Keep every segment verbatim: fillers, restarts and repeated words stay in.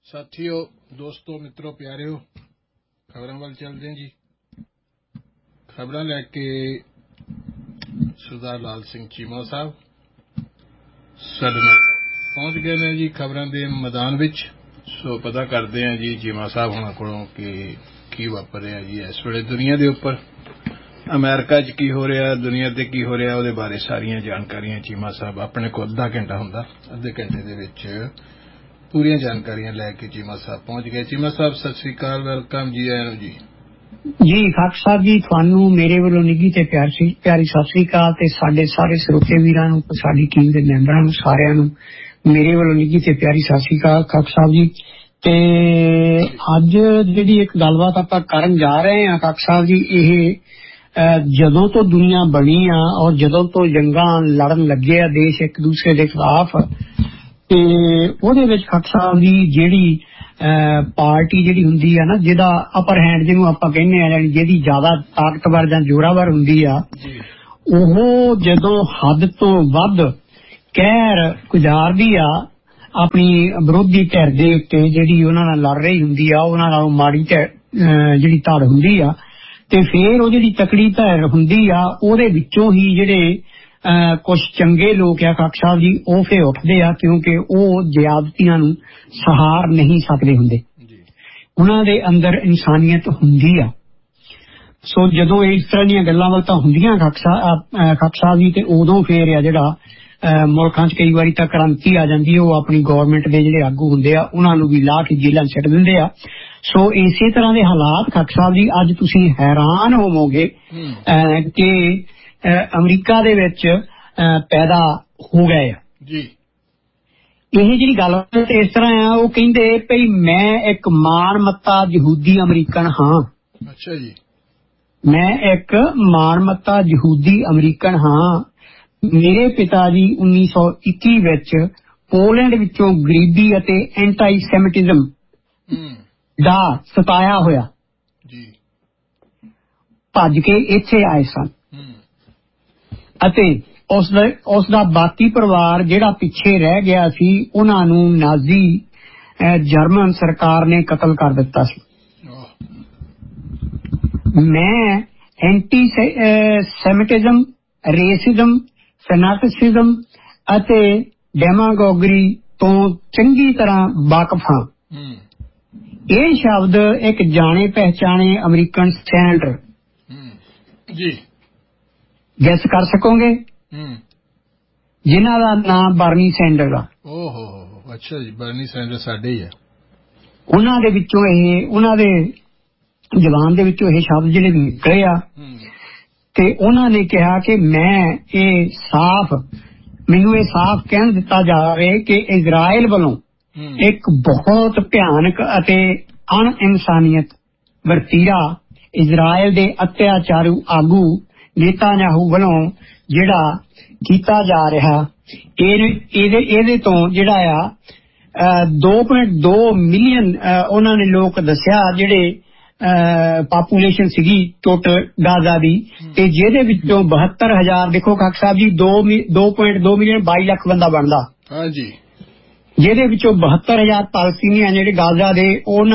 साथियों, दोस्तों, मित्रों, प्यारिओ, खबरों वाल चलते हैं जी। खबर लैके सरदार लाल सिंह चीमा साहब साडे नाल पहुंच गए ने जी खबरों के मैदान विच। सो पता करते हैं जी चीमा साहब होना कोलों कि की वापर रहा जी इस वेले दुनिया के उपर, अमेरिका च की हो रहा, दुनिया ते की हो रहा, उहदे बारे सारियां जानकारियां चीमा साहब अपने को अद्धा घंटा हुंदा, अद्धे घंटे दे विच पूरियां जानकारियां लैके चीमा साहब पहुंच गए। चीमा साहब सत श्री अकाल, वेलकम जी। आए जी जी खाक साहब जी, थानू मेरे वालों निੱਘੀ ते प्यारी प्यारी सत श्री अकाल ते साडे सारे ਸਰੋਤੇ ਵੀਰਾਂ ਨੂੰ, ਸਾਡੀ ਟੀਮ ਦੇ ਮੈਂਬਰਾਂ ਨੂੰ, ਸਾਰਿਆਂ ਨੂੰ ਮੇਰੇ ਵੱਲੋਂ ਨਿੱਘੀ ਤੇ ਪਿਆਰੀ ਸਤਿ ਸ਼੍ਰੀ ਅਕਾਲ ਖਾਕ ਸਾਹਿਬ ਜੀ। ਤੇ ਅੱਜ ਜਿਹੜੀ ਇੱਕ ਗੱਲਬਾਤ ਆਪਾਂ ਕਰਨ ਜਾ ਰਹੇ ਹਾਂ ਖਾਕ ਸਾਹਿਬ ਜੀ, ਇਹ ਜਦੋਂ ਤੋਂ ਦੁਨੀਆ ਬਣੀ ਆ ਔਰ ਜਦੋਂ ਤੋਂ ਜੰਗਾਂ ਲੜਨ ਲੱਗੇ ਆ ਦੇਸ਼ ਇੱਕ ਦੂਸਰੇ ਦੇ ਖਿਲਾਫ, ਤੇ ਉਹਦੇ ਵਿੱਚ ਖਾਕ ਸਾਹਿਬ ਜੀ ਜਿਹੜੀ ਪਾਰਟੀ ਜਿਹੜੀ ਹੁੰਦੀ ਆ ਨਾ, ਜਿਹਦਾ ਅਪਰ ਹੈਂਡ ਜਿਹਨੂੰ ਆਪਾਂ ਕਹਿੰਦੇ ਆ, ਯਾਨੀ ਜਿਹਦੀ ਜ਼ਿਆਦਾ ਤਾਕਤਵਰ ਜਾਂ ਜ਼ੋਰਾਵਰ ਹੁੰਦੀ ਆ, ਉਹ ਜਦੋਂ ਹੱਦ ਤੋਂ ਵੱਧ ਕਹਿਰ ਗੁਜ਼ਾਰਦੀ ਆ ਆਪਣੀ ਵਿਰੋਧੀ ਧਿਰ ਦੇ ਉੱਤੇ, ਜਿਹੜੀ ਉਹਨਾਂ ਨਾਲ ਲੜ ਰਹੀ ਹੁੰਦੀ ਆ, ਉਹਨਾਂ ਨਾਲ ਮਾੜੀ ਜਿਹੜੀ ਧੜ ਹੁੰਦੀ ਆ, ਤੇ ਫੇਰ ਉਹ ਜਿਹੜੀ ਤਕੜੀ ਧਿਰ ਹੁੰਦੀ ਆ ਉਹਦੇ ਵਿੱਚੋਂ ਹੀ ਜਿਹੜੇ ਕੁਛ ਚੰਗੇ ਲੋਕ ਆ ਖਾਕ ਸਾਹਿਬ ਜੀ, ਉਹ ਫੇਰ ਉੱਠਦੇ ਆ, ਕਿਉਂਕਿ ਉਹ ਜ਼ਿਆਦਤੀਆਂ ਨੂੰ ਸਹਾਰ ਨਹੀਂ ਸਕਦੇ ਹੁੰਦੇ, ਉਹਨਾਂ ਦੇ ਅੰਦਰ ਇਨਸਾਨੀਅਤ ਹੁੰਦੀ ਆ। ਸੋ ਜਦੋਂ ਇਸ ਤਰ੍ਹਾਂ ਦੀਆਂ ਗੱਲਾਂ ਵੱਲ ਤਾਂ ਹੁੰਦੀਆਂ ਖਾਕ ਸਾਹਿਬ ਜੀ, ਤੇ ਉਦੋਂ ਫੇਰ ਆ ਜਿਹੜਾ ਮੁਲਕਾਂ 'ਚ ਕਈ ਵਾਰੀ ਤਾਂ ਕ੍ਰਾਂਤੀ ਆ ਜਾਂਦੀ, ਉਹ ਆਪਣੀ ਗੌਰਮੈਂਟ ਦੇ ਜਿਹੜੇ ਆਗੂ ਹੁੰਦੇ ਆ ਉਹਨਾਂ ਨੂੰ ਵੀ ਲਾ ਕੇ ਜੇਲ੍ਹਾਂ ਛੱਡ ਦਿੰਦੇ ਆ। ਸੋ ਇਸੇ ਤਰ੍ਹਾਂ ਦੇ ਹਾਲਾਤ ਖਾਕ ਸਾਹਿਬ ਜੀ ਅੱਜ ਤੁਸੀਂ ਹੈਰਾਨ ਹੋਵੋਗੇ ਕਿ ਅਮਰੀਕਾ ਦੇ ਵਿੱਚ ਪੈਦਾ ਹੋ ਗਏ ਆ ਜੀ। ਇਹ ਜਿਹੜੀ ਗੱਲ ਇਸ ਤਰ੍ਹਾਂ ਆ, ਉਹ ਕਹਿੰਦੇ ਭਈ ਮੈਂ ਇੱਕ ਮਾਣ ਮੱਤਾ ਯਹੂਦੀ ਅਮਰੀਕਨ ਹਾਂ। ਅੱਛਾ ਜੀ। ਮੈਂ ਇੱਕ ਮਾਣ ਮੱਤਾ ਯਹੂਦੀ ਅਮਰੀਕਨ ਹਾਂ। ਮੇਰੇ ਪਿਤਾ ਜੀ ਉੱਨੀ ਸੌ ਇੱਕੀ ਵਿੱਚ ਪੋਲੈਂਡ ਵਿੱਚੋਂ ਗਰੀਬੀ ਅਤੇ ਐਂਟੀ ਸੈਮਿਟਿਜ਼ਮ ਦਾ ਸਤਾਇਆ ਹੋਇਆ ਜੀ ਭੱਜ ਕੇ ਇੱਥੇ ਆਏ ਸਨ, ਅਤੇ ਉਸ ਦਾ ਉਸ ਦਾ ਬਾਕੀ ਪਰਿਵਾਰ ਜਿਹੜਾ ਪਿੱਛੇ ਰਹਿ ਗਿਆ ਸੀ, ਉਹਨਾਂ ਨੂੰ ਨਾਜ਼ੀ ਜਰਮਨ ਸਰਕਾਰ ਨੇ ਕਤਲ ਕਰ ਦਿੱਤਾ ਸੀ। ਮੈਂ ਐਂਟੀ ਸੈਮਿਟਿਜ਼ਮ, ਰੇਸਿਜ਼ਮ, ਫੈਨਾਟਿਸਿਜ਼ਮ ਅਤੇ ਡੈਮਾਗੋਗਰੀ ਤੋਂ ਚੰਗੀ ਤਰ੍ਹਾਂ ਵਾਕਫ ਹਾਂ। ਇਹ ਸ਼ਬਦ ਇੱਕ ਜਾਣੇ ਪਹਿਚਾਣੇ ਅਮਰੀਕਨ ਸੈਨੇਟਰ ਜੀ ਗੈਸ ਕਰ ਸਕੋਗੇ, ਜਿਨ੍ਹਾਂ ਦਾ ਨਾਮ ਬਰਨੀ ਸੈਂਡਰਸ ਆ। ਓਹੋ, ਅੱਛਾ ਜੀ, ਬਰਨੀ ਸੈਂਡਰਸ ਸਾਡੇ ਹੀ ਆ। ਉਹਨਾਂ ਦੇ ਵਿੱਚੋਂ ਇਹ ਉਹਨਾਂ ਦੇ ਜ਼ਬਾਨ ਦੇ ਵਿੱਚੋਂ ਇਹ ਸ਼ਬਦ ਜਿਹੜੇ ਨਿਕਲੇ ਆ, ਤੇ ਉਹਨਾਂ ਨੇ ਕਿਹਾ ਕਿ ਮੈਂ ਇਹ ਸਾਫ਼ ਮੈਨੂੰ ਇਹ ਸਾਫ਼ ਕਹਿ ਦਿੱਤਾ ਜਾਵੇ ਕਿ ਇਜ਼ਰਾਈਲ ਵੱਲੋਂ ਇੱਕ ਬਹੁਤ ਭਿਆਨਕ ਅਤੇ ਅਣ ਇਨਸਾਨੀਅਤ ਵਰਤੀਰਾ ਇਜ਼ਰਾਈਲ ਦੇ ਅਤਿਆਚਾਰੂ ਆਗੂ ਨੇਤਾਨਯਾਹੂ ਵੱਲੋਂ ਜਿਹੜਾ ਕੀਤਾ ਜਾ ਰਿਹਾ, ਇਹਦੇ ਇਹਦੇ ਤੋਂ ਜਿਹੜਾ ਆ ਦੋ ਪੁਆਇੰਟ ਦੋ ਮਿਲੀਅਨ ਉਹਨਾਂ ਨੇ ਲੋਕ ਦੱਸਿਆ ਜਿਹੜੇ ਪਾਪੂਲੇਸ਼ਨ ਸੀਗੀ ਟੋਟਲ ਗਾਜ਼ਾ ਦੀ, ਤੇ ਜਿਹਦੇ ਵਿੱਚੋਂ ਬਹੱਤਰ ਹਜ਼ਾਰ ਦੇਖੋ ਖਾਕ ਸਾਹਿਬ ਜੀ, ਦੋ ਦੋ ਪੁਆਇੰਟ ਦੋ ਮਿਲੀਅਨ ਬਾਈ ਲੱਖ ਬੰਦਾ ਬਣਦਾ, ਹਾਂਜੀ, ਜਿਹਦੇ ਵਿੱਚੋਂ ਬਹੱਤਰ ਹਜ਼ਾਰ ਪਾਲਸਤੀਨੀਆਂ ਜਿਹੜੇ ਗਾਜ਼ਾ ਦੇ,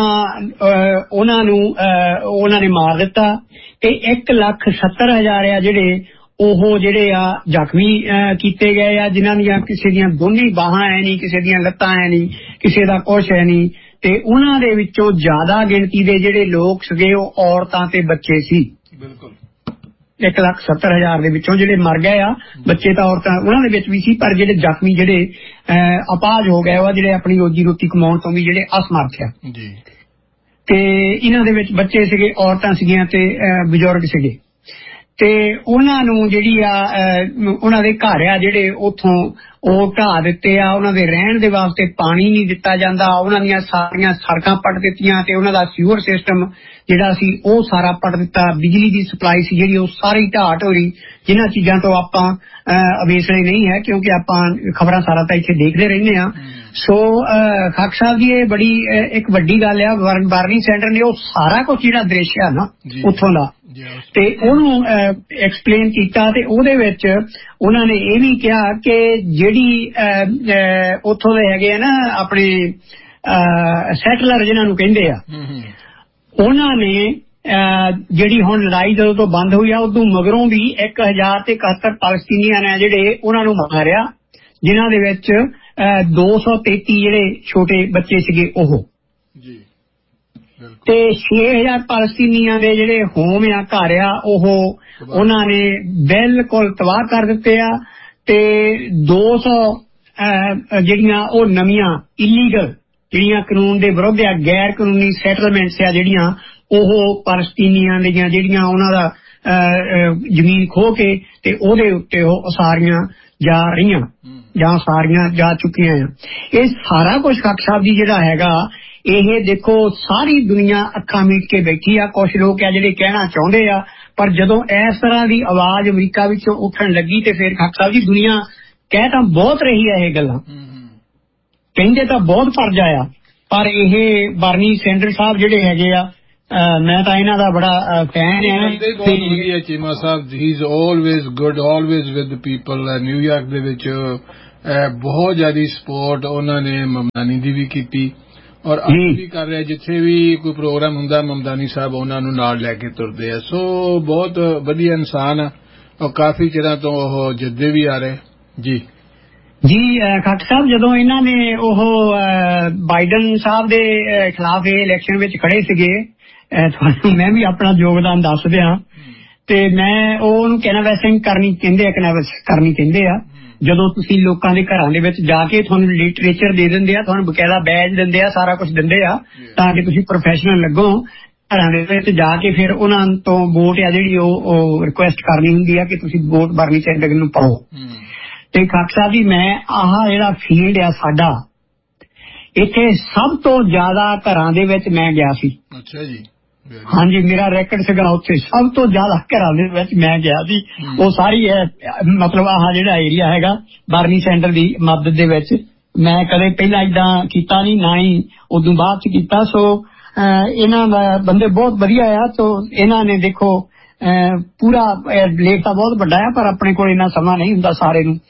ਉਹਨਾਂ ਉਹਨਾਂ ਨੂੰ ਉਹਨਾਂ ਨੇ ਮਾਰ ਦਿੱਤਾ, ਤੇ ਇੱਕ ਲੱਖ ਸੱਤਰ ਹਜ਼ਾਰ ਆ ਜਿਹੜੇ ਉਹ ਜਿਹੜੇ ਆ ਜ਼ਖਮੀ ਕੀਤੇ ਗਏ ਆ, ਜਿਨ੍ਹਾਂ ਦੀਆਂ ਕਿਸੇ ਦੀਆਂ ਦੋਨੇ ਬਾਹਾਂ ਹੈ ਨਹੀਂ, ਕਿਸੇ ਦੀਆਂ ਲੱਤਾਂ ਹੈ ਨਹੀਂ, ਕਿਸੇ ਦਾ ਕੁਛ ਹੈ ਨਹੀਂ, ਤੇ ਉਹਨਾਂ ਦੇ ਵਿੱਚੋਂ ਜ਼ਿਆਦਾ ਗਿਣਤੀ ਦੇ ਜਿਹੜੇ ਲੋਕ ਸੀਗੇ ਉਹ ਔਰਤਾਂ ਤੇ ਬੱਚੇ ਸੀ। ਬਿਲਕੁਲ ਇੱਕ ਲੱਖ ਸੱਤਰ ਹਜ਼ਾਰ ਦੇ ਵਿੱਚੋਂ ਜਿਹੜੇ ਮਰ ਗਏ ਆ, ਬੱਚੇ ਤਾਂ ਔਰਤਾਂ ਉਹਨਾਂ ਦੇ ਵਿੱਚ ਵੀ ਸੀ, ਪਰ ਜਿਹੜੇ ਜ਼ਖਮੀ ਜਿਹੜੇ ਅਪਾਹਜ ਹੋ ਗਏ ਉਹ ਜਿਹੜੇ ਆਪਣੀ ਰੋਜੀ ਰੋਟੀ ਕਮਾਉਣ ਤੋਂ ਵੀ ਜਿਹੜੇ ਅਸਮਰਥ ਆ ਜੀ, ਤੇ ਇਹਨਾਂ ਦੇ ਵਿੱਚ ਬੱਚੇ ਸੀਗੇ, ਔਰਤਾਂ ਸੀਗੀਆਂ ਤੇ ਬਜ਼ੁਰਗ ਸੀਗੇ, ਤੇ ਉਹਨਾਂ ਨੂੰ ਜਿਹੜੀ ਆ ਉਹਨਾਂ ਦੇ ਘਰ ਆ ਜਿਹੜੇ ਉੱਥੋਂ ਉਹ ਢਾਹ ਦਿੱਤੇ ਆ, ਉਹਨਾਂ ਦੇ ਰਹਿਣ ਦੇ ਵਾਸਤੇ ਪਾਣੀ ਨਹੀਂ ਦਿੱਤਾ ਜਾਂਦਾ, ਉਹਨਾਂ ਦੀਆਂ ਸਾਰੀਆਂ ਸੜਕਾਂ ਪੱਟ ਦਿੱਤੀਆਂ, ਤੇ ਉਹਨਾਂ ਦਾ ਸੀਵਰ ਸਿਸਟਮ ਜਿਹੜਾ ਸੀ ਉਹ ਸਾਰਾ ਪੱਟ ਦਿੱਤਾ, ਬਿਜਲੀ ਦੀ ਸਪਲਾਈ ਸੀ ਜਿਹੜੀ ਉਹ ਸਾਰੀ ਢਾਹ ਢੋਰੀ, ਜਿਨ੍ਹਾਂ ਚੀਜ਼ਾਂ ਤੋਂ ਆਪਾਂ ਅਵੇਸਲੇ ਨਹੀਂ ਹੈ ਕਿਉਂਕਿ ਆਪਾਂ ਖਬਰਾਂ ਸਾਰਾ ਤਾਂ ਇੱਥੇ ਦੇਖਦੇ ਰਹਿੰਦੇ ਹਾਂ। ਸੋ ਖਾਕ ਸਾਹਿਬ ਜੀ, ਇਹ ਬੜੀ ਇੱਕ ਵੱਡੀ ਗੱਲ ਆ। ਬਰਨੀ ਸੈਂਡਰ ਨੇ ਉਹ ਸਾਰਾ ਕੁਛ ਜਿਹੜਾ ਦ੍ਰਿਸ਼ ਆ ਨਾ ਉੱਥੋਂ ਦਾ, ਤੇ ਉਹਨੂੰ ਐਕਸਪਲੇਨ ਕੀਤਾ, ਤੇ ਉਹਦੇ ਵਿੱਚ ਉਹਨਾਂ ਨੇ ਇਹ ਵੀ ਕਿਹਾ ਕਿ ਜਿਹੜੀ ਉੱਥੋਂ ਦੇ ਹੈਗੇ ਆ ਨਾ ਆਪਣੇ ਸੈਟਲਰ ਜਿਨ੍ਹਾਂ ਨੂੰ ਕਹਿੰਦੇ ਆ, ਉਹਨਾਂ ਨੇ ਜਿਹੜੀ ਹੁਣ ਲੜਾਈ ਜਦੋਂ ਤੋਂ ਬੰਦ ਹੋਈ ਆ ਉਦੋਂ ਮਗਰੋਂ ਵੀ ਇੱਕ ਹਜ਼ਾਰ ਤੇ ਇਕਹੱਤਰ ਪਾਲਸਤੀਨੀਆਂ ਨੇ ਜਿਹੜੇ ਉਹਨਾਂ ਨੂੰ ਮਾਰਿਆ, ਜਿਨ੍ਹਾਂ ਦੇ ਵਿੱਚ ਦੋ ਸੌ ਤੇਤੀ ਜਿਹੜੇ ਛੋਟੇ ਬੱਚੇ ਸੀਗੇ ਉਹ, ਤੇ ਛੇ ਹਜ਼ਾਰ ਪਾਲਸਤੀਨੀਆਂ ਦੇ ਜਿਹੜੇ ਹੋਮ ਆ ਘਰ ਆ ਉਹ ਉਹਨਾਂ ਨੇ ਬਿਲਕੁਲ ਤਬਾਹ ਕਰ ਦਿੱਤੇ ਆ, ਤੇ ਦੋ ਸੌ ਜਿਹੜੀਆਂ ਉਹ ਨਵੀਆਂ ਇਲੀਗਲ ਜਿਹੜੀਆਂ ਕਾਨੂੰਨ ਦੇ ਵਿਰੁੱਧ ਆ, ਗੈਰ ਕਾਨੂੰਨੀ ਸੈਟਲਮੈਂਟਸ ਆ ਜਿਹੜੀਆਂ, ਉਹ ਪਾਲਸਤੀਨੀਆਂ ਦੀਆਂ ਜਿਹੜੀਆਂ ਉਹਨਾਂ ਦਾ ਜ਼ਮੀਨ ਖੋਹ ਕੇ ਤੇ ਉਹਦੇ ਉੱਤੇ ਉਹ ਉਸਾਰੀਆਂ ਜਾ ਰਹੀਆਂ ਜਾਂ ਸਾਰੀਆਂ ਜਾ ਚੁੱਕੀਆਂ ਆ। ਇਹ ਸਾਰਾ ਕੁਝ ਖਾਕ ਸਾਹਿਬ ਜੀ ਜਿਹੜਾ ਹੈਗਾ, ਇਹ ਦੇਖੋ ਸਾਰੀ ਦੁਨੀਆ ਅੱਖਾਂ ਮੀਟ ਕੇ ਬੈਠੀ ਆ। ਕੁਛ ਲੋਕ ਆ ਜਿਹੜੇ ਕਹਿਣਾ ਚਾਹੁੰਦੇ ਆ, ਪਰ ਜਦੋਂ ਇਸ ਤਰ੍ਹਾਂ ਦੀ ਆਵਾਜ਼ ਅਮਰੀਕਾ ਵਿੱਚੋਂ ਉੱਠਣ ਲੱਗੀ ਤੇ ਫਿਰ ਖਾਕ ਸਾਹਿਬ ਜੀ ਦੁਨੀਆ ਕਹਿ ਤਾਂ ਬਹੁਤ ਰਹੀ ਆ, ਇਹ ਗੱਲਾਂ ਕਹਿੰਦੇ ਤਾਂ ਬਹੁਤ ਫਰਜ਼ ਆਇਆ, ਪਰ ਇਹ ਬਰਨੀ ਸੈਂਡਰਸ ਸਾਹਿਬ ਜਿਹੜੇ ਹੈਗੇ ਆ, ਮੈਂ ਤਾਂ ਇਹਨਾਂ ਦਾ ਬੜਾ ਫੈਨ ਆ। ਚੀਮਾ ਸਾਹਿਬ ਹੀ is always good, always with people. New York ਦੇ ਵਿੱਚ ਬਹੁਤ ਜ਼ਿਆਦਾ ਸਪੋਰਟ ਉਹਨਾਂ ਨੇ ਮਮਦਾਨੀ ਦੀ ਵੀ ਕੀਤੀ, ਔਰ ਅੱਜ ਵੀ ਕਰ ਰਿਹਾ। ਜਿੱਥੇ ਵੀ ਕੋਈ ਪ੍ਰੋਗਰਾਮ ਹੁੰਦਾ ਮਮਦਾਨੀ ਸਾਹਿਬ ਉਹਨਾਂ ਨੂੰ ਨਾਲ ਲੈ ਕੇ ਤੁਰਦੇ ਆ। ਸੋ ਬਹੁਤ ਵਧੀਆ ਇਨਸਾਨ ਆ, ਔਰ ਕਾਫੀ ਚਿਰਾਂ ਤੋਂ ਉਹ ਜਿੱਦੇ ਵੀ ਆ ਰਹੇ। ਜੀ ਜੀ ਖੱਟ ਸਾਹਿਬ, ਜਦੋਂ ਇਹਨਾਂ ਨੇ ਉਹ ਬਾਈਡਨ ਸਾਹਿਬ ਦੇ ਖਿਲਾਫ ਇਹ ਇਲੈਕਸ਼ਨ ਵਿੱਚ ਖੜੇ ਸੀਗੇ, ਤੁਹਾਨੂੰ ਮੈਂ ਵੀ ਆਪਣਾ ਯੋਗਦਾਨ ਦੱਸ ਦਿਆਂ, ਤੇ ਮੈਂ ਉਹਨੂੰ ਕੈਨਵੈਸਿੰਗ ਕਰਨੀ ਕਹਿੰਦੇ ਆ, ਕੈਨਵੈਸ ਕਰਨੀ ਕਹਿੰਦੇ ਆ। ਜਦੋਂ ਤੁਸੀਂ ਲੋਕਾਂ ਦੇ ਘਰਾਂ ਦੇ ਵਿੱਚ ਜਾ ਕੇ ਤੁਹਾਨੂੰ ਲਿਟਰੇਚਰ ਦੇ ਦਿੰਦੇ ਆ, ਤੁਹਾਨੂੰ ਬਕਾਇਦਾ ਬੈਜ ਦਿੰਦੇ ਆ, ਸਾਰਾ ਕੁਝ ਦਿੰਦੇ ਆ ਤਾਂ ਕਿ ਤੁਸੀਂ ਪ੍ਰੋਫੈਸ਼ਨਲ ਲੱਗੋ। ਘਰਾਂ ਦੇ ਵਿੱਚ ਜਾ ਕੇ ਫਿਰ ਉਹਨਾਂ ਤੋਂ ਵੋਟ ਆ ਜਿਹੜੀ ਉਹ ਰਿਕੁਐਸਟ ਕਰਨੀ ਹੁੰਦੀ ਆ ਕਿ ਤੁਸੀਂ ਵੋਟ ਬਰਨੀ ਸੈਂਡਰਸ ਨੂੰ ਪਾਓ। ਤੇ ਖਾਕ ਸਾਹਿਬ ਜੀ, ਮੈਂ ਆਹ ਜਿਹੜਾ ਫੀਲਡ ਆ ਸਾਡਾ, ਇੱਥੇ ਸਭ ਤੋਂ ਜ਼ਿਆਦਾ ਘਰਾਂ ਦੇ ਵਿੱਚ ਮੈਂ ਗਿਆ ਸੀ। ਅੱਛਾ ਜੀ। ਹਾਂਜੀ, ਮੇਰਾ ਰੈਕਡ ਸੀਗਾ ਉੱਥੇ ਸਭ ਤੋਂ ਜ਼ਿਆਦਾ ਘਰਾਂ ਦੇ ਵਿੱਚ ਮੈਂ ਗਿਆ ਸੀ। ਉਹ ਸਾਰੀ ਹੈ ਮਤਲਬ ਆਹ ਜਿਹੜਾ ਏਰੀਆ ਹੈਗਾ ਬਰਨੀ ਸੈਂਡਰ ਦੀ ਮਦਦ ਦੇ ਵਿੱਚ ਮੈਂ ਕਦੇ ਪਹਿਲਾਂ ਏਦਾਂ ਕੀਤਾ ਨਹੀਂ, ਨਾ ਹੀ ਉਦੋਂ ਬਾਅਦ ਚ ਕੀਤਾ। ਸੋ ਇਹਨਾਂ ਦਾ ਬੰਦੇ ਬਹੁਤ ਵਧੀਆ ਆ। ਸੋ ਇਹਨਾਂ ਨੇ ਦੇਖੋ ਪੂਰਾ ਲੇਖ ਤਾਂ ਬਹੁਤ ਵੱਡਾ ਆ, ਪਰ ਆਪਣੇ ਕੋਲ ਇੰਨਾ ਸਮਾਂ ਨਹੀਂ ਹੁੰਦਾ ਸਾਰੇ ਨੂੰ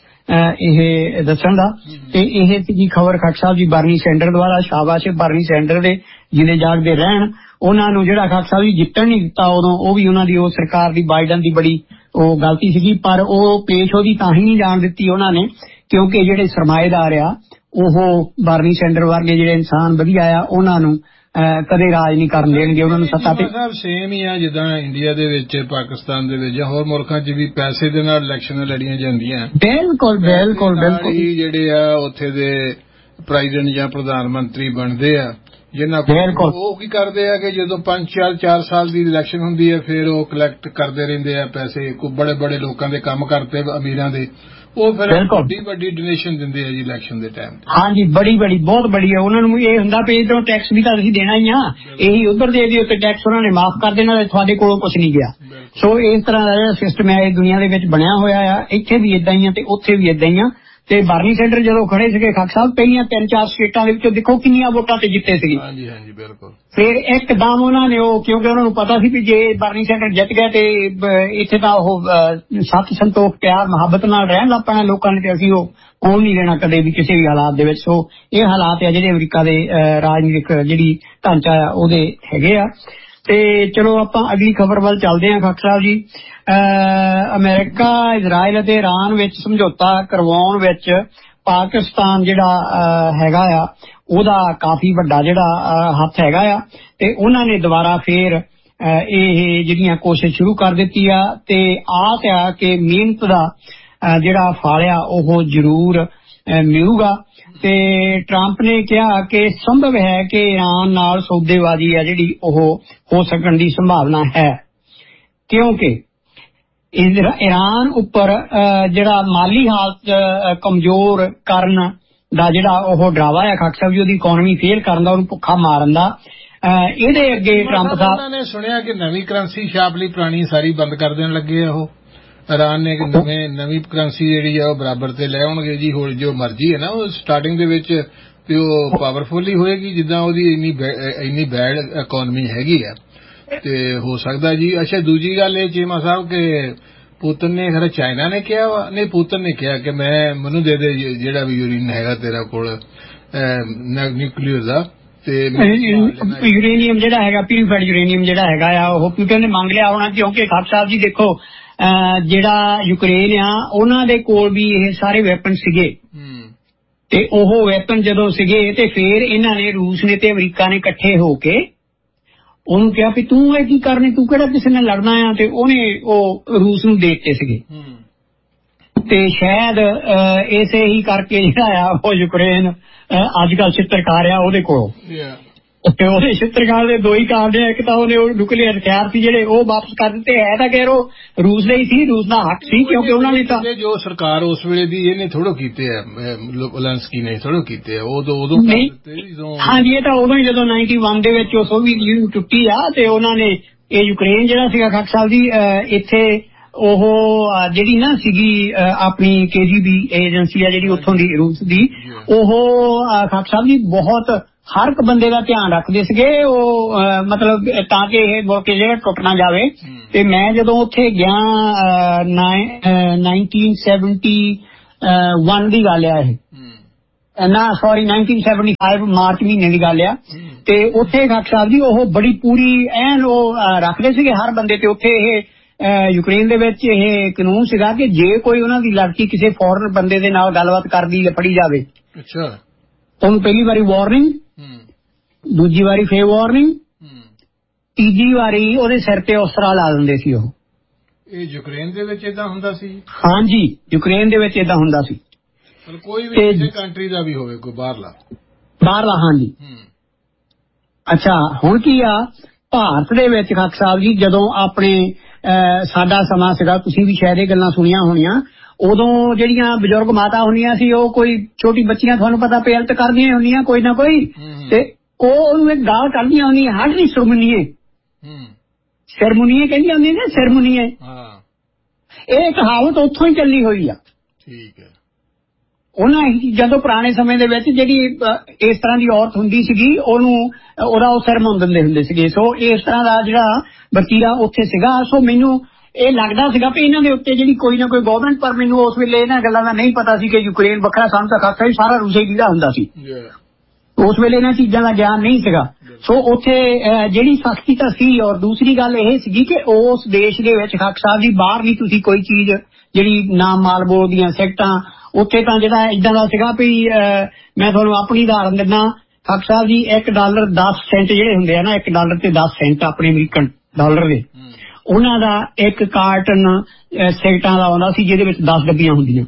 ਇਹ ਦੱਸਣ ਦਾ। ਤੇ ਇਹ ਸੀਗੀ ਖਬਰ ਖਾਕ ਸਾਹਿਬ ਜੀ ਬਰਨੀ ਸੈਂਡਰ ਦੁਆਰਾ। ਸ਼ਾਬਾਸ਼ ਬਰਨੀ ਸੈਂਡਰ ਦੇ ਜਿਹਦੇ ਜਾਗਦੇ ਰਹਿਣ। ਉਹਨਾਂ ਨੂੰ ਜਿਹੜਾ ਖਾਕ ਸਾਹਿਬ ਜੀ ਜਿੱਤਣ ਨਹੀਂ ਦਿੱਤਾ ਉਦੋਂ, ਉਹ ਵੀ ਉਹਨਾਂ ਦੀ ਉਹ ਸਰਕਾਰ ਦੀ ਬਾਈਡਨ ਦੀ ਬੜੀ ਉਹ ਗਲਤੀ ਸੀਗੀ, ਪਰ ਉਹ ਪੇਸ਼ ਉਹਦੀ ਤਾਂ ਹੀ ਨਹੀਂ ਜਾਣ ਦਿੱਤੀ ਉਹਨਾਂ ਨੇ ਕਿਉਂਕਿ ਜਿਹੜੇ ਸਰਮਾਏਦਾਰ ਆ ਉਹ ਬਰਨੀ ਸੈਂਡਰ ਵਰਗੇ ਜਿਹੜੇ ਇਨਸਾਨ ਵਧੀਆ ਆ ਉਹਨਾਂ ਨੂੰ ਕਦੇ ਰਾਜ ਨਹੀਂ ਕਰਨ ਦੇਣਗੇ, ਉਹਨਾਂ ਨੂੰ ਸੱਤਾ ਤੇ। ਸੇਮ ਹੀ ਆ ਜਿੱਦਾਂ ਇੰਡੀਆ ਦੇ ਵਿੱਚ, ਪਾਕਿਸਤਾਨ ਦੇ ਵਿੱਚ ਜਾਂ ਹੋਰ ਮੁਲਕਾਂ 'ਚ ਵੀ ਪੈਸੇ ਦੇ ਨਾਲ ਇਲੈਕਸ਼ਨ ਲੜੀਆਂ ਜਾਂਦੀਆਂ। ਬਿਲਕੁਲ ਬਿਲਕੁਲ ਬਿਲਕੁਲ। ਜਿਹੜੇ ਆ ਉੱਥੇ ਦੇ ਪ੍ਰੈਜ਼ੀਡੈਂਟ ਜਾਂ ਪ੍ਰਧਾਨ ਮੰਤਰੀ ਬਣਦੇ ਆ ਜਿਨ੍ਹਾਂ ਕੋਲ, ਉਹ ਕੀ ਕਰਦੇ ਆ ਕਿ ਜਦੋਂ ਪੰਜ ਚਾਰ ਚਾਰ ਸਾਲ ਦੀ ਇਲੈਕਸ਼ਨ ਹੁੰਦੀ ਹੈ ਫਿਰ ਉਹ ਕਲੈਕਟ ਕਰਦੇ ਰਹਿੰਦੇ ਆ ਪੈਸੇ। ਕੋਈ ਬੜੇ ਬੜੇ ਲੋਕਾਂ ਦੇ ਕੰਮ ਕਰਤੇ ਅਮੀਰਾਂ ਦੇ, ਉਹ ਫਿਰ ਵੱਡੀ ਵੱਡੀ ਡੋਨੇਸ਼ਨ ਦਿੰਦੇ ਆ ਜੀ ਇਲੈਕਸ਼ਨ ਦੇ ਟਾਈਮ। ਹਾਂਜੀ, ਬੜੀ ਬੜੀ ਬਹੁਤ ਬੜੀ ਆ। ਉਹਨਾਂ ਨੂੰ ਇਹ ਹੁੰਦਾ ਵੀ ਇੱਧਰੋਂ ਟੈਕਸ ਵੀ ਤਾਂ ਅਸੀਂ ਦੇਣਾ ਹੀ ਆ, ਇਹੀ ਉਧਰ ਦੇ ਉੱਤੇ ਟੈਕਸ ਉਹਨਾਂ ਨੇ ਮਾਫ ਕਰ ਦੇਣਾ, ਤੁਹਾਡੇ ਕੋਲੋਂ ਕੁਛ ਨਹੀਂ ਗਿਆ। ਸੋ ਇਸ ਤਰ੍ਹਾਂ ਦਾ ਜਿਹੜਾ ਸਿਸਟਮ ਹੈ ਇਹ ਦੁਨੀਆ ਦੇ ਵਿੱਚ ਬਣਿਆ ਹੋਇਆ ਆ। ਇੱਥੇ ਵੀ ਏਦਾਂ ਹੀ ਆ ਤੇ ਉੱਥੇ ਵੀ ਏਦਾਂ ਹੀ ਆ। ਤੇ ਬਰਨੀ ਸੈਂਡਰ ਜਦੋਂ ਖੜੇ ਸੀਗੇ ਖਾਕ ਸਾਹਿਬ, ਪਹਿਲੀਆਂ ਤਿੰਨ ਚਾਰ ਸਟੇਟਾਂ ਦੇ ਵਿੱਚੋਂ ਦੇਖੋ ਕਿੰਨੀਆਂ ਵੋਟਾਂ ਤੇ ਜਿੱਤੇ ਸੀਗੇ। ਹਾਂਜੀ ਹਾਂਜੀ ਬਿਲਕੁਲ। ਫਿਰ ਇੱਕਦਮ ਉਹਨਾਂ ਨੇ ਉਹ, ਕਿਉਂਕਿ ਉਹਨਾਂ ਨੂੰ ਪਤਾ ਸੀ ਵੀ ਜੇ ਬਰਨੀ ਸੈਂਡਰ ਜਿੱਤ ਗਿਆ ਤੇ ਇੱਥੇ ਤਾਂ ਉਹ ਸੱਤ ਸੰਤੋਖ ਪਿਆਰ ਮੁਹੱਬਤ ਨਾਲ ਰਹਿਣ ਲੱਗ ਪੈਣਾ ਲੋਕਾਂ ਨੇ, ਤੇ ਅਸੀਂ ਉਹ ਕੌਣ ਨਹੀਂ ਲੈਣਾ ਕਦੇ ਵੀ ਕਿਸੇ ਵੀ ਹਾਲਾਤ ਦੇ ਵਿੱਚ। ਸੋ ਇਹ ਹਾਲਾਤ ਆ ਜਿਹੜੇ ਅਮਰੀਕਾ ਦੇ ਰਾਜਨੀਤਿਕ ਜਿਹੜੀ ਢਾਂਚਾ ਆ ਉਹਦੇ ਹੈਗੇ ਆ। ਤੇ ਚਲੋ ਆਪਾਂ ਅਗਲੀ ਖਬਰ ਵੱਲ ਚੱਲਦੇ ਹਾਂ ਖਾਕ ਸਾਹਿਬ ਜੀ। ਅਮਰੀਕਾ ਇਜ਼ਰਾਈਲ ਅਤੇ ਇਰਾਨ ਵਿੱਚ ਸਮਝੌਤਾ ਕਰਵਾਉਣ ਵਿੱਚ ਪਾਕਿਸਤਾਨ ਜਿਹੜਾ ਹੈਗਾ ਆ ਉਹਦਾ ਕਾਫੀ ਵੱਡਾ ਜਿਹੜਾ ਹੱਥ ਹੈਗਾ ਆ, ਤੇ ਉਹਨਾਂ ਨੇ ਦੁਬਾਰਾ ਫੇਰ ਇਹ ਜਿਹੜੀਆਂ ਕੋਸ਼ਿਸ਼ ਸ਼ੁਰੂ ਕਰ ਦਿੱਤੀ ਆ ਤੇ ਆਸ ਆ ਕਿ ਮਿਹਨਤ ਦਾ ਜਿਹੜਾ ਫਲ ਆ ਉਹ ਜ਼ਰੂਰ ਮਿਲੂਗਾ। ਤੇ ਟਰੰਪ ਨੇ ਕਿਹਾ ਕਿ ਸੰਭਵ ਹੈ ਕਿ ਇਰਾਨ ਨਾਲ ਸੌਦੇਬਾਜ਼ੀ ਆ ਜਿਹੜੀ ਉਹ ਹੋ ਸਕਣ ਦੀ ਸੰਭਾਵਨਾ ਹੈ, ਕਿਉਂਕਿ ਇਰਾਨ ਉੱਪਰ ਜਿਹੜਾ ਮਾਲੀ ਹਾਲਤ ਕਮਜ਼ੋਰ ਕਰਨ ਦਾ ਜਿਹੜਾ ਉਹ ਡਰਾਵਾ ਹੈ ਖਾਕ ਸਾਹਿਬ ਜੀ, ਉਹਦੀ ਇਕੋਨਮੀ ਫੇਲ ਕਰਨ ਦਾ, ਉਹਨੂੰ ਭੁੱਖਾ ਮਾਰਨ ਦਾ, ਇਹਦੇ ਅੱਗੇ ਟਰੰਪ ਸਾਹਿਬ ਨੇ ਸੁਣਿਆ ਕਿ ਨਵੀਂ ਕਰੰਸੀ ਛਾਪ ਲਈ ਪੁਰਾਣੀ ਸਾਰੀ ਬੰਦ ਕਰ ਦੇਣ ਲੱਗੇ ਆ। ਉਹ ਇਰਾਨ ਨੇ ਨਵੇਂ ਨਵੀਂ ਕਰੰਸੀ ਜਿਹੜੀ ਆ ਉਹ ਬਰਾਬਰ ਤੇ ਲੈ ਆਉਣਗੇ ਜੀ। ਹੋਰ ਜੋ ਮਰਜ਼ੀ ਹੈ ਨਾ, ਉਹ ਸਟਾਰਟਿੰਗ ਦੇ ਵਿੱਚ ਤੇ ਉਹ ਪਾਵਰਫੁਲ ਹੀ ਹੋਏਗੀ ਜਿੱਦਾਂ ਉਹਦੀ ਇੰਨੀ ਇੰਨੀ ਬੈਡ ਇਕੋਨਮੀ ਹੈਗੀ ਆ, ਤੇ ਹੋ ਸਕਦਾ ਜੀ। ਅੱਛਾ, ਦੂਜੀ ਗੱਲ ਇਹ ਚੀਮਾ ਸਾਹਿਬ ਕਿ ਪੁਤਨ ਨੇ ਖਰਾ ਚਾਈਨਾ ਨੇ ਕਿਹਾ ਵਾ, ਨਹੀਂ ਪੁਤਨ ਨੇ ਕਿਹਾ ਕਿ ਮੈਂ ਮੈਨੂੰ ਦੇ ਦੇ ਜਿਹੜਾ ਵੀ ਯੂਰੇਨੀਅਮ ਹੈਗਾ ਤੇਰਾ ਕੋਲ, ਨਿਊਕਲੀਅਰ ਦਾ ਤੇ ਯੂਰੇਨੀਅਮ ਜਿਹੜਾ ਹੈਗਾ ਪਿਊਰੀਫਾਈਡ ਯੂਰੇਨੀਅਮ ਜਿਹੜਾ ਹੈਗਾ ਆ ਉਹ ਪੁਟਿਨ ਨੇ ਮੰਗ ਲਿਆ ਹੋਣਾ ਕਿਉਂਕਿ ਖਾਨ ਸਾਹਿਬ ਜੀ ਦੇਖੋ ਜਿਹੜਾ ਯੂਕਰੇਨ ਆ ਉਹਨਾਂ ਦੇ ਕੋਲ ਵੀ ਇਹ ਸਾਰੇ ਵੈਪਨ ਸੀਗੇ ਤੇ ਉਹ ਵੈਪਨ ਜਦੋਂ ਸੀਗੇ ਤੇ ਫਿਰ ਇਹਨਾਂ ਨੇ ਰੂਸ ਨੇ ਤੇ ਅਮਰੀਕਾ ਨੇ ਇਕੱਠੇ ਹੋ ਕੇ ਉਹਨੂੰ ਕਿਹਾ ਵੀ ਤੂੰ ਇਹ ਕੀ ਕਰਨੀ ਤੂੰ ਕਿਹੜਾ ਕਿਸੇ ਨਾਲ ਲੜਨਾ ਆ ਤੇ ਉਹਨੇ ਉਹ ਰੂਸ ਨੂੰ ਦੇ ਦਿੱਤੇ ਸੀਗੇ ਤੇ ਸ਼ਾਇਦ ਇਸੇ ਹੀ ਕਰਕੇ ਜਿਹੜਾ ਆ ਉਹ ਯੂਕਰੇਨ ਅੱਜ ਕੱਲ੍ਹ ਚਿੱਤਰਕਾਰ ਆ ਉਹਦੇ ਕੋਲੋਂ ਤੇ ਉਹਦੇ ਚਿੱਤਰਕਾਰ ਦੇ ਦੋ ਹੀ ਕਾਰਨ ਆ ਇੱਕ ਤਾਂ ਉਹਨੇ ਉਹ ਨਿਊਕਲੀਅਰ ਹਥਿਆਰ ਸੀ ਜਿਹੜੇ ਉਹ ਵਾਪਸ ਕਰ ਦਿੱਤੇ ਹੈ ਤਾਂ ਕਹਿ ਰੋ ਰੂਸ ਦੇ ਹੀ ਸੀ ਰੂਸ ਦਾ ਹੱਕ ਸੀ ਕਿਉਂਕਿ ਉਹਨਾਂ ਨੇ ਤਾਂ ਜੋ ਸਰਕਾਰ ਉਸ ਵੇਲੇ ਦੀ ਇਹਨੇ ਥੋੜ੍ਹਾ ਕੀਤੇ ਆ ਲੈਂਸਕੀ ਨੇ ਥੋੜ੍ਹਾ ਕੀਤੇ ਆ ਉਦੋਂ ਉਦੋਂ ਹਾਂਜੀ ਇਹ ਤਾਂ ਉਦੋਂ ਹੀ ਜਦੋਂ ਨਾਈਨਟੀ ਵਨ ਦੇ ਵਿੱਚ ਉਹ ਸੋਵੀਅਤ ਯੂਨੀਅਨ ਟੁੱਟੀ ਆ ਤੇ ਉਹਨਾਂ ਨੇ ਇਹ ਯੂਕਰੇਨ ਜਿਹੜਾ ਸੀਗਾ ਖਾਕ ਸਾਹਿਬ ਦੀ ਇੱਥੇ ਉਹ ਜਿਹੜੀ ਨਾ ਸੀਗੀ ਆਪਣੀ ਕੇ ਜੀ ਬੀ ਏਜੰਸੀ ਆ ਜਿਹੜੀ ਉੱਥੋਂ ਦੀ ਰੂਸ ਦੀ ਉਹ ਖਾਕ ਸਾਹਿਬ ਜੀ ਬਹੁਤ ਹਰ ਇੱਕ ਬੰਦੇ ਦਾ ਧਿਆਨ ਰੱਖਦੇ ਸੀਗੇ ਉਹ ਮਤਲਬ ਤਾਂ ਕਿ ਇਹ ਮੁਲਕ ਜਿਹੜਾ ਟੁੱਟ ਨਾ ਜਾਵੇ ਤੇ ਮੈਂ ਜਦੋਂ ਉੱਥੇ ਗਿਆ ਨਾਈਨਟੀਨ ਸੈਵਨਟੀ ਵਨ ਦੀ ਗੱਲ ਆ ਇਹ ਨਾ sorry nineteen seventy five March ਮਹੀਨੇ ਦੀ ਗੱਲ ਆ ਤੇ ਉੱਥੇ ਖਾਕ ਸਾਹਿਬ ਜੀ ਉਹ ਬੜੀ ਪੂਰੀ ਐਨ ਉਹ ਰੱਖਦੇ ਸੀਗੇ ਹਰ ਬੰਦੇ ਤੇ ਉੱਥੇ ਇਹ ਯੂਕਰੇਨ ਦੇ ਵਿੱਚ ਇਹ ਕਾਨੂੰਨ ਸੀਗਾ ਕਿ ਜੇ ਕੋਈ ਉਹਨਾਂ ਦੀ ਲੜਕੀ ਕਿਸੇ ਫੋਰਨ ਬੰਦੇ ਦੇ ਨਾਲ ਗੱਲਬਾਤ ਕਰਦੀ ਫੜੀ ਜਾਵੇ ਅੱਛਾ ਉਹਨੂੰ ਪਹਿਲੀ ਵਾਰੀ ਵਾਰਨਿੰਗ ਦੂਜੀ ਵਾਰੀ ਫੇਰ ਵਾਰਨਿੰਗ ਤੀਜੀ ਵਾਰੀ ਉਹਦੇ ਸਿਰ ਤੇ ਉਸ ਤਰ੍ਹਾਂ ਲਾ ਦਿੰਦੇ ਸੀ ਉਹ ਇਹ ਯੂਕਰੇਨ ਦੇ ਵਿੱਚ ਏਦਾਂ ਹੁੰਦਾ ਸੀ ਹਾਂਜੀ ਯੂਕਰੇਨ ਦੇ ਵਿੱਚ ਏਦਾਂ ਹੁੰਦਾ ਸੀ ਕੋਈ ਵੀ ਕਿਸੇ ਕੰਟਰੀ ਦਾ ਵੀ ਹੋਵੇ ਕੋਈ ਬਾਹਰਲਾ ਬਾਹਰਲਾ ਹਾਂਜੀ ਅੱਛਾ ਹੁਣ ਕੀ ਆ ਭਾਰਤ ਦੇ ਵਿੱਚ ਖਾਕ ਸਾਹਿਬ ਜੀ ਜਦੋਂ ਆਪਣੇ ਸਾਡਾ ਸਮਾਂ ਸੀਗਾ ਤੁਸੀਂ ਵੀ ਸ਼ਾਇਦ ਇਹ ਗੱਲਾਂ ਸੁਣੀਆਂ ਹੋਣੀਆਂ ਉਦੋਂ ਜਿਹੜੀਆਂ ਬਜ਼ੁਰਗ ਮਾਤਾ ਹੁੰਦੀਆਂ ਸੀ ਉਹ ਕੋਈ ਛੋਟੀ ਬੱਚੀਆਂ ਤੁਹਾਨੂੰ ਪਤਾ ਪੇਲਤ ਕਰਦੀਆਂ ਹੁੰਦੀਆਂ ਕੋਈ ਨਾ ਕੋਈ ਤੇ ਉਹ ਉਹਨੂੰ ਇੱਕ ਗਾਲ ਕੱਢਦੀਆਂ ਹੁੰਦੀਆਂ ਹੱਡ ਨਹੀਂ ਸਰਮਨੀਏ ਸਰਮਨੀਏ ਕਹਿੰਦੀਆਂ ਹੁੰਦੀਆਂ ਨੇ ਸਰਮਨੀਏ ਇਹ ਕਹਾਵਤ ਉੱਥੋਂ ਹੀ ਚੱਲੀ ਹੋਈ ਆ ਠੀਕ ਹੈ ਉਹਨਾਂ ਜਦੋਂ ਪੁਰਾਣੇ ਸਮੇਂ ਦੇ ਵਿੱਚ ਜਿਹੜੀ ਇਸ ਤਰ੍ਹਾਂ ਦੀ ਔਰਤ ਹੁੰਦੀ ਸੀਗੀ ਉਹਨੂੰ ਉਹਦਾ ਉਹ ਸਿਰ ਮੁੰਨ ਦਿੰਦੇ ਹੁੰਦੇ ਸੀਗੇ ਸੋ ਇਸ ਤਰ੍ਹਾਂ ਦਾ ਜਿਹੜਾ ਵਤੀਰਾ ਉੱਥੇ ਸੀਗਾ ਸੋ ਮੈਨੂੰ ਇਹ ਲੱਗਦਾ ਸੀਗਾ ਵੀ ਇਹਨਾਂ ਦੇ ਉੱਤੇ ਜਿਹੜੀ ਕੋਈ ਨਾ ਕੋਈ ਗਵਰਨਮੈਂਟ ਪਰ ਮੈਨੂੰ ਉਸ ਵੇਲੇ ਇਹਨਾਂ ਗੱਲਾਂ ਦਾ ਨਹੀਂ ਪਤਾ ਸੀ ਕਿ ਯੂਕਰੇਨ ਵੱਖਰਾ ਸਾਨੂੰ ਤਾਂ ਖਾਕਾ ਹੀ ਸਾਰਾ ਰੂਸ ਹੀ ਹੁੰਦਾ ਸੀ ਉਸ ਵੇਲੇ ਇਹਨਾਂ ਚੀਜ਼ਾਂ ਦਾ ਗਿਆਨ ਨਹੀਂ ਸੀਗਾ ਸੋ ਉੱਥੇ ਜਿਹੜੀ ਸਖਤੀ ਤਾਂ ਸੀ ਔਰ ਦੂਸਰੀ ਗੱਲ ਇਹ ਸੀਗੀ ਕਿ ਉਸ ਦੇਸ਼ ਦੇ ਵਿੱਚ ਖਾਕ ਸਾਹਿਬ ਜੀ ਬਾਹਰ ਨਹੀਂ ਤੁਸੀਂ ਕੋਈ ਚੀਜ਼ ਜਿਹੜੀ ਨਾਮ ਮਾਲਬੋ ਦੀਆਂ ਸਿਗਰਟਾਂ ਉੱਥੇ ਤਾਂ ਜਿਹੜਾ ਏਦਾਂ ਦਾ ਸੀਗਾ ਵੀ ਮੈਂ ਤੁਹਾਨੂੰ ਆਪਣੀ ਉਦਾਹਰਨ ਦਿੰਦਾ ਖਾਕ ਸਾਹਿਬ ਜੀ ਇੱਕ ਡਾਲਰ ਦਸ ਸੈਂਟ ਜਿਹੜੇ ਹੁੰਦੇ ਆ ਨਾ ਇੱਕ ਡਾਲਰ ਤੇ ਦਸ ਸੈਂਟ ਆਪਣੇ ਅਮਰੀਕਨ ਡਾਲਰ ਦੇ ਉਹਨਾਂ ਦਾ ਇੱਕ ਕਾਰਟਨ ਸਿਗਰਟਾਂ ਦਾ ਆਉਂਦਾ ਸੀ ਜਿਹਦੇ ਵਿੱਚ ਦਸ ਡੱਬੀਆਂ ਹੁੰਦੀਆਂ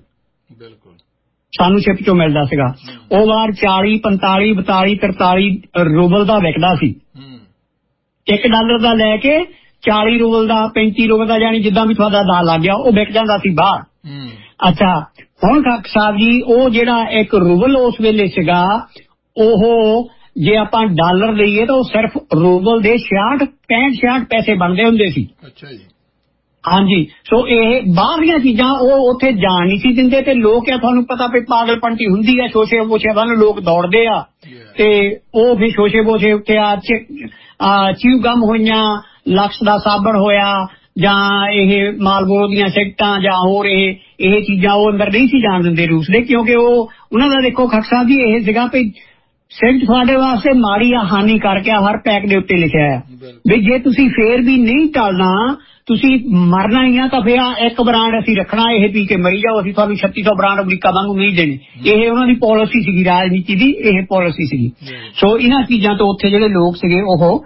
ਸਾਨੂੰ ਸ਼ਿਪ ਚੋਂ ਮਿਲਦਾ ਸੀਗਾ ਉਹ ਵਾਰ ਚਾਲੀ ਪੰਤਾਲੀ ਬਤਾਲੀ ਤਰਤਾਲੀ ਰੂਬਲ ਦਾ ਵਿਕਦਾ ਸੀ ਇੱਕ ਡਾਲਰ ਦਾ ਲੈ ਕੇ ਚਾਲੀ ਰੂਬਲ ਦਾ ਪੈਂਤੀ ਰੂਬਲ ਦਾ ਯਾਨੀ ਜਿੱਦਾਂ ਵੀ ਤੁਹਾਡਾ ਦਾ ਲੱਗ ਗਿਆ ਉਹ ਵਿਕ ਜਾਂਦਾ ਸੀ ਬਾਹਰ ਅੱਛਾ ਹੁਣ ਖਾਕ ਸਾਹਿਬ ਜੀ ਉਹ ਜਿਹੜਾ ਇੱਕ ਰੂਬਲ ਉਸ ਵੇਲੇ ਸੀਗਾ ਉਹ ਜੇ ਆਪਾਂ ਡਾਲਰ ਲਈਏ ਤਾਂ ਉਹ ਸਿਰਫ ਰੂਬਲ ਦੇ ਛਿਆਹਠ ਪੈਂਹਠ ਛਿਆਹਠ ਪੈਸੇ ਬਣਦੇ ਹੁੰਦੇ ਸੀ ਅੱਛਾ ਜੀ ਹਾਂਜੀ ਸੋ ਇਹ ਬਾਹਰਲੀਆਂ ਚੀਜ਼ਾਂ ਉਹ ਉੱਥੇ ਜਾਣ ਨਹੀਂ ਸੀ ਦਿੰਦੇ ਤੇ ਲੋਕ ਆ ਤੁਹਾਨੂੰ ਪਤਾ ਵੀ ਪਾਗਲਪੰਟੀ ਹੁੰਦੀ ਆ ਸ਼ੋਸ਼ੇ ਬੋਸ਼ੇ ਵੱਲ ਲੋਕ ਦੌੜਦੇ ਆ ਤੇ ਉਹ ਫਿਰ ਸ਼ੋਸ਼ੇ ਬੋਸ਼ੇ ਉੱਤੇ ਆ ਚਿਊ ਗਮ ਹੋਈਆਂ ਲਕਸ ਦਾ ਸਾਬਣ ਹੋਇਆ ਜਾਂ ਇਹ ਮਾਲਬੋਰੋ ਦੀਆਂ ਸਿਗਰਟਾਂ ਜਾਂ ਹੋਰ ਇਹ ਇਹ ਚੀਜ਼ਾਂ ਉਹ ਅੰਦਰ ਨਹੀਂ ਸੀ ਜਾਣ ਦਿੰਦੇ ਰੂਸ ਦੇ ਕਿਉਂਕਿ ਉਹ ਉਹਨਾਂ ਦਾ ਦੇਖੋ ਖਾਕ ਸਾਹਿਬ ਜੀ ਇਹ ਸੀਗਾ ਵੀ ਸਿਗਰਟ ਤੁਹਾਡੇ ਵਾਸਤੇ ਮਾੜੀ ਆ ਹਾਨੀ ਕਰਕੇ ਹਰ ਪੈਕ ਦੇ ਉੱਤੇ ਲਿਖਿਆ ਆ ਵੀ ਜੇ ਤੁਸੀਂ ਫੇਰ ਵੀ ਨਹੀਂ ਟਲਣਾ ਤੁਸੀਂ ਮਰਨਾ ਹੀ ਆ ਤਾਂ ਫਿਰ ਇੱਕ ਬ੍ਰਾਂਡ ਅਸੀਂ ਰੱਖਣਾ ਇਹ ਪੀ ਕੇ ਮਰੀ ਜਾਓ ਅਸੀਂ ਤੁਹਾਨੂੰ ਛੱਤੀ ਸੌ ਬ੍ਰਾਂਡ ਅਮਰੀਕਾ ਵਾਂਗੂ ਨਹੀਂ ਦੇਣੀ ਇਹ ਉਹਨਾਂ ਦੀ ਪਾਲਿਸੀ ਸੀਗੀ ਰਾਜਨੀਤੀ ਦੀ ਇਹ ਪਾਲਿਸੀ ਸੀਗੀ ਸੋ ਇਹਨਾਂ ਚੀਜ਼ਾਂ ਤੋਂ ਉੱਥੇ ਜਿਹੜੇ ਲੋਕ ਸੀਗੇ ਉਹ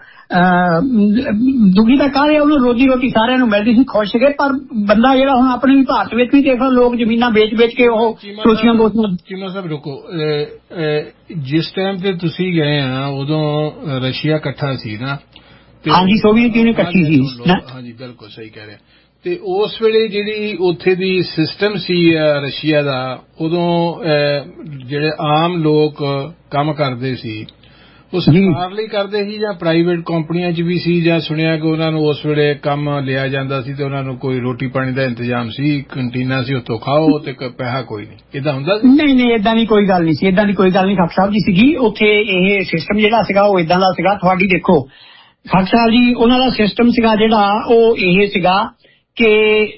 ਦੁਖੀ ਤਾਂ ਕਾਹਦੇ ਉਹਨੂੰ ਰੋਜੀ ਰੋਟੀ ਸਾਰਿਆਂ ਨੂੰ ਮਿਲਦੀ ਸੀ ਖੁਸ਼ ਸੀਗੇ ਪਰ ਬੰਦਾ ਜਿਹੜਾ ਹੁਣ ਆਪਣੇ ਵੀ ਭਾਰਤ ਵਿੱਚ ਵੀ ਦੇਖੋ ਲੋਕ ਜ਼ਮੀਨਾਂ ਵੇਚ ਵੇਚ ਕੇ ਉਹ ਸੋਚੀਆਂ ਬੋਚੀਆਂ ਚੀਮਾ ਸਾਹਿਬ ਰੁਕੋ ਜਿਸ ਟਾਈਮ ਤੇ ਤੁਸੀਂ ਗਏ ਆ ਉਦੋਂ ਰਸ਼ੀਆ ਇਕੱਠਾ ਸੀ ਨਾ ਹਾਂਜੀ ਸੋਵੀਅਤ ਯੂਨੀਅਨ ਇਕੱਠੀ ਸੀ ਹਾਂਜੀ ਬਿਲਕੁਲ ਸਹੀ ਕਹਿ ਰਹੇ ਤੇ ਉਸ ਵੇਲੇ ਜਿਹੜੀ ਉੱਥੇ ਦੀ ਸਿਸਟਮ ਸੀ ਰਸ਼ੀਆ ਦਾ ਉਦੋਂ ਜਿਹੜੇ ਆਮ ਲੋਕ ਕੰਮ ਕਰਦੇ ਸੀ ਉਹ ਸਰਕਾਰ ਲਈ ਕਰਦੇ ਸੀ ਜਾਂ ਪ੍ਰਾਈਵੇਟ ਕੰਪਨੀਆਂ 'ਚ ਵੀ ਸੀ ਜਾਂ ਸੁਣਿਆ ਕਿ ਉਹਨਾਂ ਨੂੰ ਉਸ ਵੇਲੇ ਕੰਮ ਲਿਆ ਜਾਂਦਾ ਸੀ ਤੇ ਉਹਨਾਂ ਨੂੰ ਕੋਈ ਰੋਟੀ ਪਾਣੀ ਦਾ ਇੰਤਜ਼ਾਮ ਸੀ ਕੰਟੀਨਾਂ ਸੀ ਉੱਥੋਂ ਖਾਓ ਤੇ ਪੈਸਾ ਕੋਈ ਨਹੀਂ ਏਦਾਂ ਹੁੰਦਾ ਸੀ ਨਹੀਂ ਨਹੀਂ ਏਦਾਂ ਦੀ ਕੋਈ ਗੱਲ ਨਹੀਂ ਸੀ ਏਦਾਂ ਦੀ ਕੋਈ ਗੱਲ ਨਹੀਂ ਖਾਕ ਸਾਹਿਬ ਜੀ ਸੀਗੀ ਉੱਥੇ ਇਹ ਸਿਸਟਮ ਜਿਹੜਾ ਸੀਗਾ ਉਹ ਏਦਾਂ ਦਾ ਸੀਗਾ ਤੁਹਾਡੀ ਦੇਖੋ ਖਾਕ ਸਾਹਿਬ ਜੀ ਉਹਨਾਂ ਦਾ ਸਿਸਟਮ ਸੀਗਾ ਜਿਹੜਾ ਉਹ ਇਹ ਸੀਗਾ ਕਿ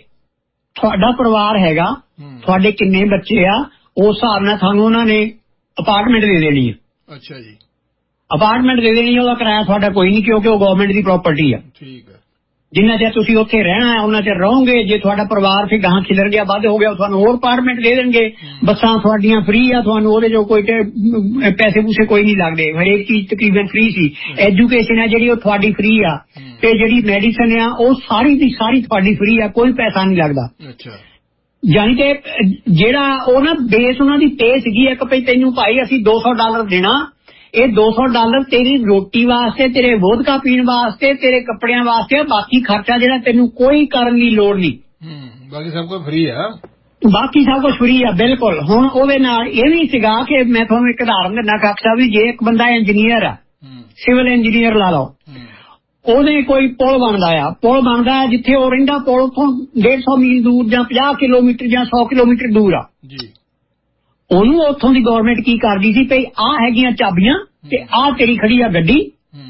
ਤੁਹਾਡਾ ਪਰਿਵਾਰ ਹੈਗਾ ਤੁਹਾਡੇ ਕਿੰਨੇ ਬੱਚੇ ਆ ਉਸ ਹਿਸਾਬ ਨਾਲ ਤੁਹਾਨੂੰ ਉਹਨਾਂ ਨੇ ਅਪਾਰਟਮੈਂਟ ਦੇ ਦੇਣੀ ਹੈ। ਅੱਛਾ ਜੀ, ਅਪਾਰਟਮੈਂਟ ਦੇ ਦੇਣੀ, ਉਹਦਾ ਕਿਰਾਇਆ ਤੁਹਾਡਾ ਕੋਈ ਨਹੀਂ, ਕਿਉਂਕਿ ਉਹ ਗਵਰਨਮੈਂਟ ਦੀ ਪ੍ਰਾਪਰਟੀ ਆ। ਠੀਕ ਹੈ। ਜਿੰਨਾ ਚਿਰ ਤੁਸੀਂ ਉੱਥੇ ਰਹਿਣਾ ਹੈ ਉਹਨਾਂ ਚਿਰ ਰਹੋਗੇ। ਜੇ ਤੁਹਾਡਾ ਪਰਿਵਾਰ ਫਿਰ ਗਾਹਾਂ ਖਿਲਰ ਗਿਆ, ਵੱਧ ਹੋ ਗਿਆ, ਤੁਹਾਨੂੰ ਹੋਰ ਅਪਾਰਟਮੈਂਟ ਦੇ ਦੇਣਗੇ। ਬੱਸਾਂ ਤੁਹਾਡੀਆਂ ਫ੍ਰੀ ਆ, ਤੁਹਾਨੂੰ ਉਹਦੇ ਜੋ ਕੋਈ ਪੈਸੇ ਪੂਸੇ ਕੋਈ ਨਹੀਂ ਲੱਗਦੇ, ਹਰੇਕ ਚੀਜ਼ ਤਕਰੀਬਨ ਫ੍ਰੀ ਸੀ। ਐਜੂਕੇਸ਼ਨ ਹੈ ਜਿਹੜੀ ਉਹ ਤੁਹਾਡੀ ਫ੍ਰੀ ਆ, ਤੇ ਜਿਹੜੀ ਮੈਡੀਸਨ ਆ ਉਹ ਸਾਰੀ ਦੀ ਸਾਰੀ ਤੁਹਾਡੀ ਫ੍ਰੀ ਆ, ਕੋਈ ਪੈਸਾ ਨਹੀਂ ਲੱਗਦਾ। ਅੱਛਾ, ਯਾਨੀ ਕਿ ਜਿਹੜਾ ਉਹ ਨਾ ਬੇਸ ਉਹਨਾਂ ਦੀ ਪੇ ਸੀਗੀ ਇੱਕ, ਭਈ ਤੈਨੂੰ ਭਾਈ ਅਸੀਂ ਦੋ ਸੌ ਡਾਲਰ ਦੇਣਾ, ਇਹ ਦੋ ਸੌ ਡਾਲਰ ਤੇਰੀ ਰੋਟੀ ਵਾਸਤੇ, ਤੇਰੇ ਵੋਦਕਾ ਪੀਣ ਵਾਸਤੇ, ਤੇਰੇ ਕੱਪੜਿਆਂ ਵਾਸਤੇ, ਬਾਕੀ ਖਰਚਾ ਜਿਹੜਾ ਤੈਨੂੰ ਕੋਈ ਕਰਨ ਦੀ ਲੋੜ ਨਹੀਂ, ਬਾਕੀ ਸਭ ਕੁਝ ਫ੍ਰੀ ਆ, ਬਾਕੀ ਸਭ ਕੁਝ ਫ੍ਰੀ ਆ। ਬਿਲਕੁਲ। ਹੁਣ ਉਹਦੇ ਨਾਲ ਇਹ ਵੀ ਸੀਗਾ ਕਿ ਮੈਂ ਤੁਹਾਨੂੰ ਇੱਕ ਉਦਾਹਰਨ ਦਿੰਦਾ ਕਾਕਾ ਸਾਹਿਬ, ਵੀ ਜੇ ਇੱਕ ਬੰਦਾ ਇੰਜੀਨੀਅਰ ਆ, ਸਿਵਲ ਇੰਜੀਨੀਅਰ ਲਾ ਲਓ, ਉਹਦੇ ਕੋਈ ਪੁਲ ਬਣਦਾ ਆ, ਪੁਲ ਬਣਦਾ ਜਿੱਥੇ ਉਹ ਰਹਿੰਦਾ, ਪੁਲ ਉੱਥੋਂ ਡੇਢ ਸੌ ਮੀਲ ਦੂਰ ਜਾਂ ਪੰਜਾਹ ਕਿਲੋਮੀਟਰ ਜਾਂ ਸੌ ਕਿਲੋਮੀਟਰ ਦੂਰ ਆ ਜੀ। ਉਹਨੂੰ ਉੱਥੋਂ ਦੀ ਗਵਰਨਮੈਂਟ ਕੀ ਕਰਦੀ ਸੀ, ਭਈ ਆਹ ਹੈਗੀਆਂ ਚਾਬੀਆਂ ਤੇ ਆਹ ਤੇਰੀ ਖੜੀ ਆ ਗੱਡੀ,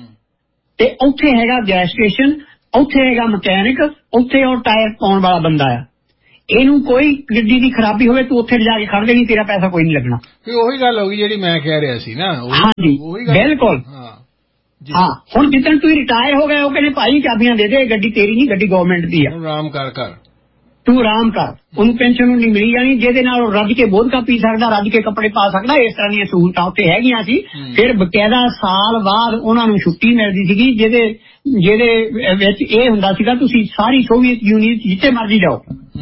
ਤੇ ਉੱਥੇ ਹੈਗਾ ਗੈਸ ਸਟੇਸ਼ਨ, ਉੱਥੇ ਹੈਗਾ ਮਕੈਨਿਕ, ਉੱਥੇ ਉਹ ਟਾਇਰ ਪਾਉਣ ਵਾਲਾ ਬੰਦਾ ਆ, ਇਹਨੂੰ ਕੋਈ ਗੱਡੀ ਦੀ ਖਰਾਬੀ ਹੋਵੇ ਤੂੰ ਉੱਥੇ ਜਾ ਕੇ ਖੜ ਦੇਣੀ, ਤੇਰਾ ਪੈਸਾ ਕੋਈ ਨਹੀਂ ਲੱਗਣਾ। ਉਹੀ ਗੱਲ ਹੋ ਗਈ ਜਿਹੜੀ ਮੈਂ ਕਹਿ ਰਿਹਾ ਸੀ ਨਾ। ਹਾਂਜੀ ਬਿਲਕੁਲ। ਹਾਂ, ਹੁਣ ਜਿੱਦਣ ਤੂੰ ਰਿਟਾਇਰ ਹੋ ਗਿਆ ਉਹ ਕਹਿੰਦੇ ਭਾਈ ਚਾਬੀਆਂ ਦੇ ਦੇ, ਗੱਡੀ ਤੇਰੀ ਨਹੀਂ, ਗੱਡੀ ਗਵਰਨਮੈਂਟ ਦੀ ਆ, ਆਰਾਮ ਕਰ ਕਰ ਤੂੰ ਆਰਾਮ ਕਰ। ਉਹਨੂੰ ਪੈਨਸ਼ਨ ਨਹੀਂ ਮਿਲੀ ਜਾਣੀ, ਜਿਹਦੇ ਨਾਲ ਉਹ ਰੱਜ ਕੇ ਵੋਦਕਾ ਪੀ ਸਕਦਾ, ਰੱਜ ਕੇ ਕੱਪੜੇ ਪਾ ਸਕਦਾ। ਇਸ ਤਰ੍ਹਾਂ ਦੀਆਂ ਸਹੂਲਤਾਂ ਉੱਥੇ ਹੈਗੀਆਂ ਸੀ। ਫਿਰ ਬਕਾਇਦਾ ਸਾਲ ਬਾਅਦ ਉਹਨਾਂ ਨੂੰ ਛੁੱਟੀ ਮਿਲਦੀ ਸੀਗੀ, ਜਿਹਦੇ ਜਿਹਦੇ ਵਿੱਚ ਇਹ ਹੁੰਦਾ ਸੀਗਾ ਤੁਸੀਂ ਸਾਰੀ ਸੋਵੀਅਤ ਯੂਨੀਅਨ ਜਿੱਥੇ ਮਰਜ਼ੀ ਜਾਓ,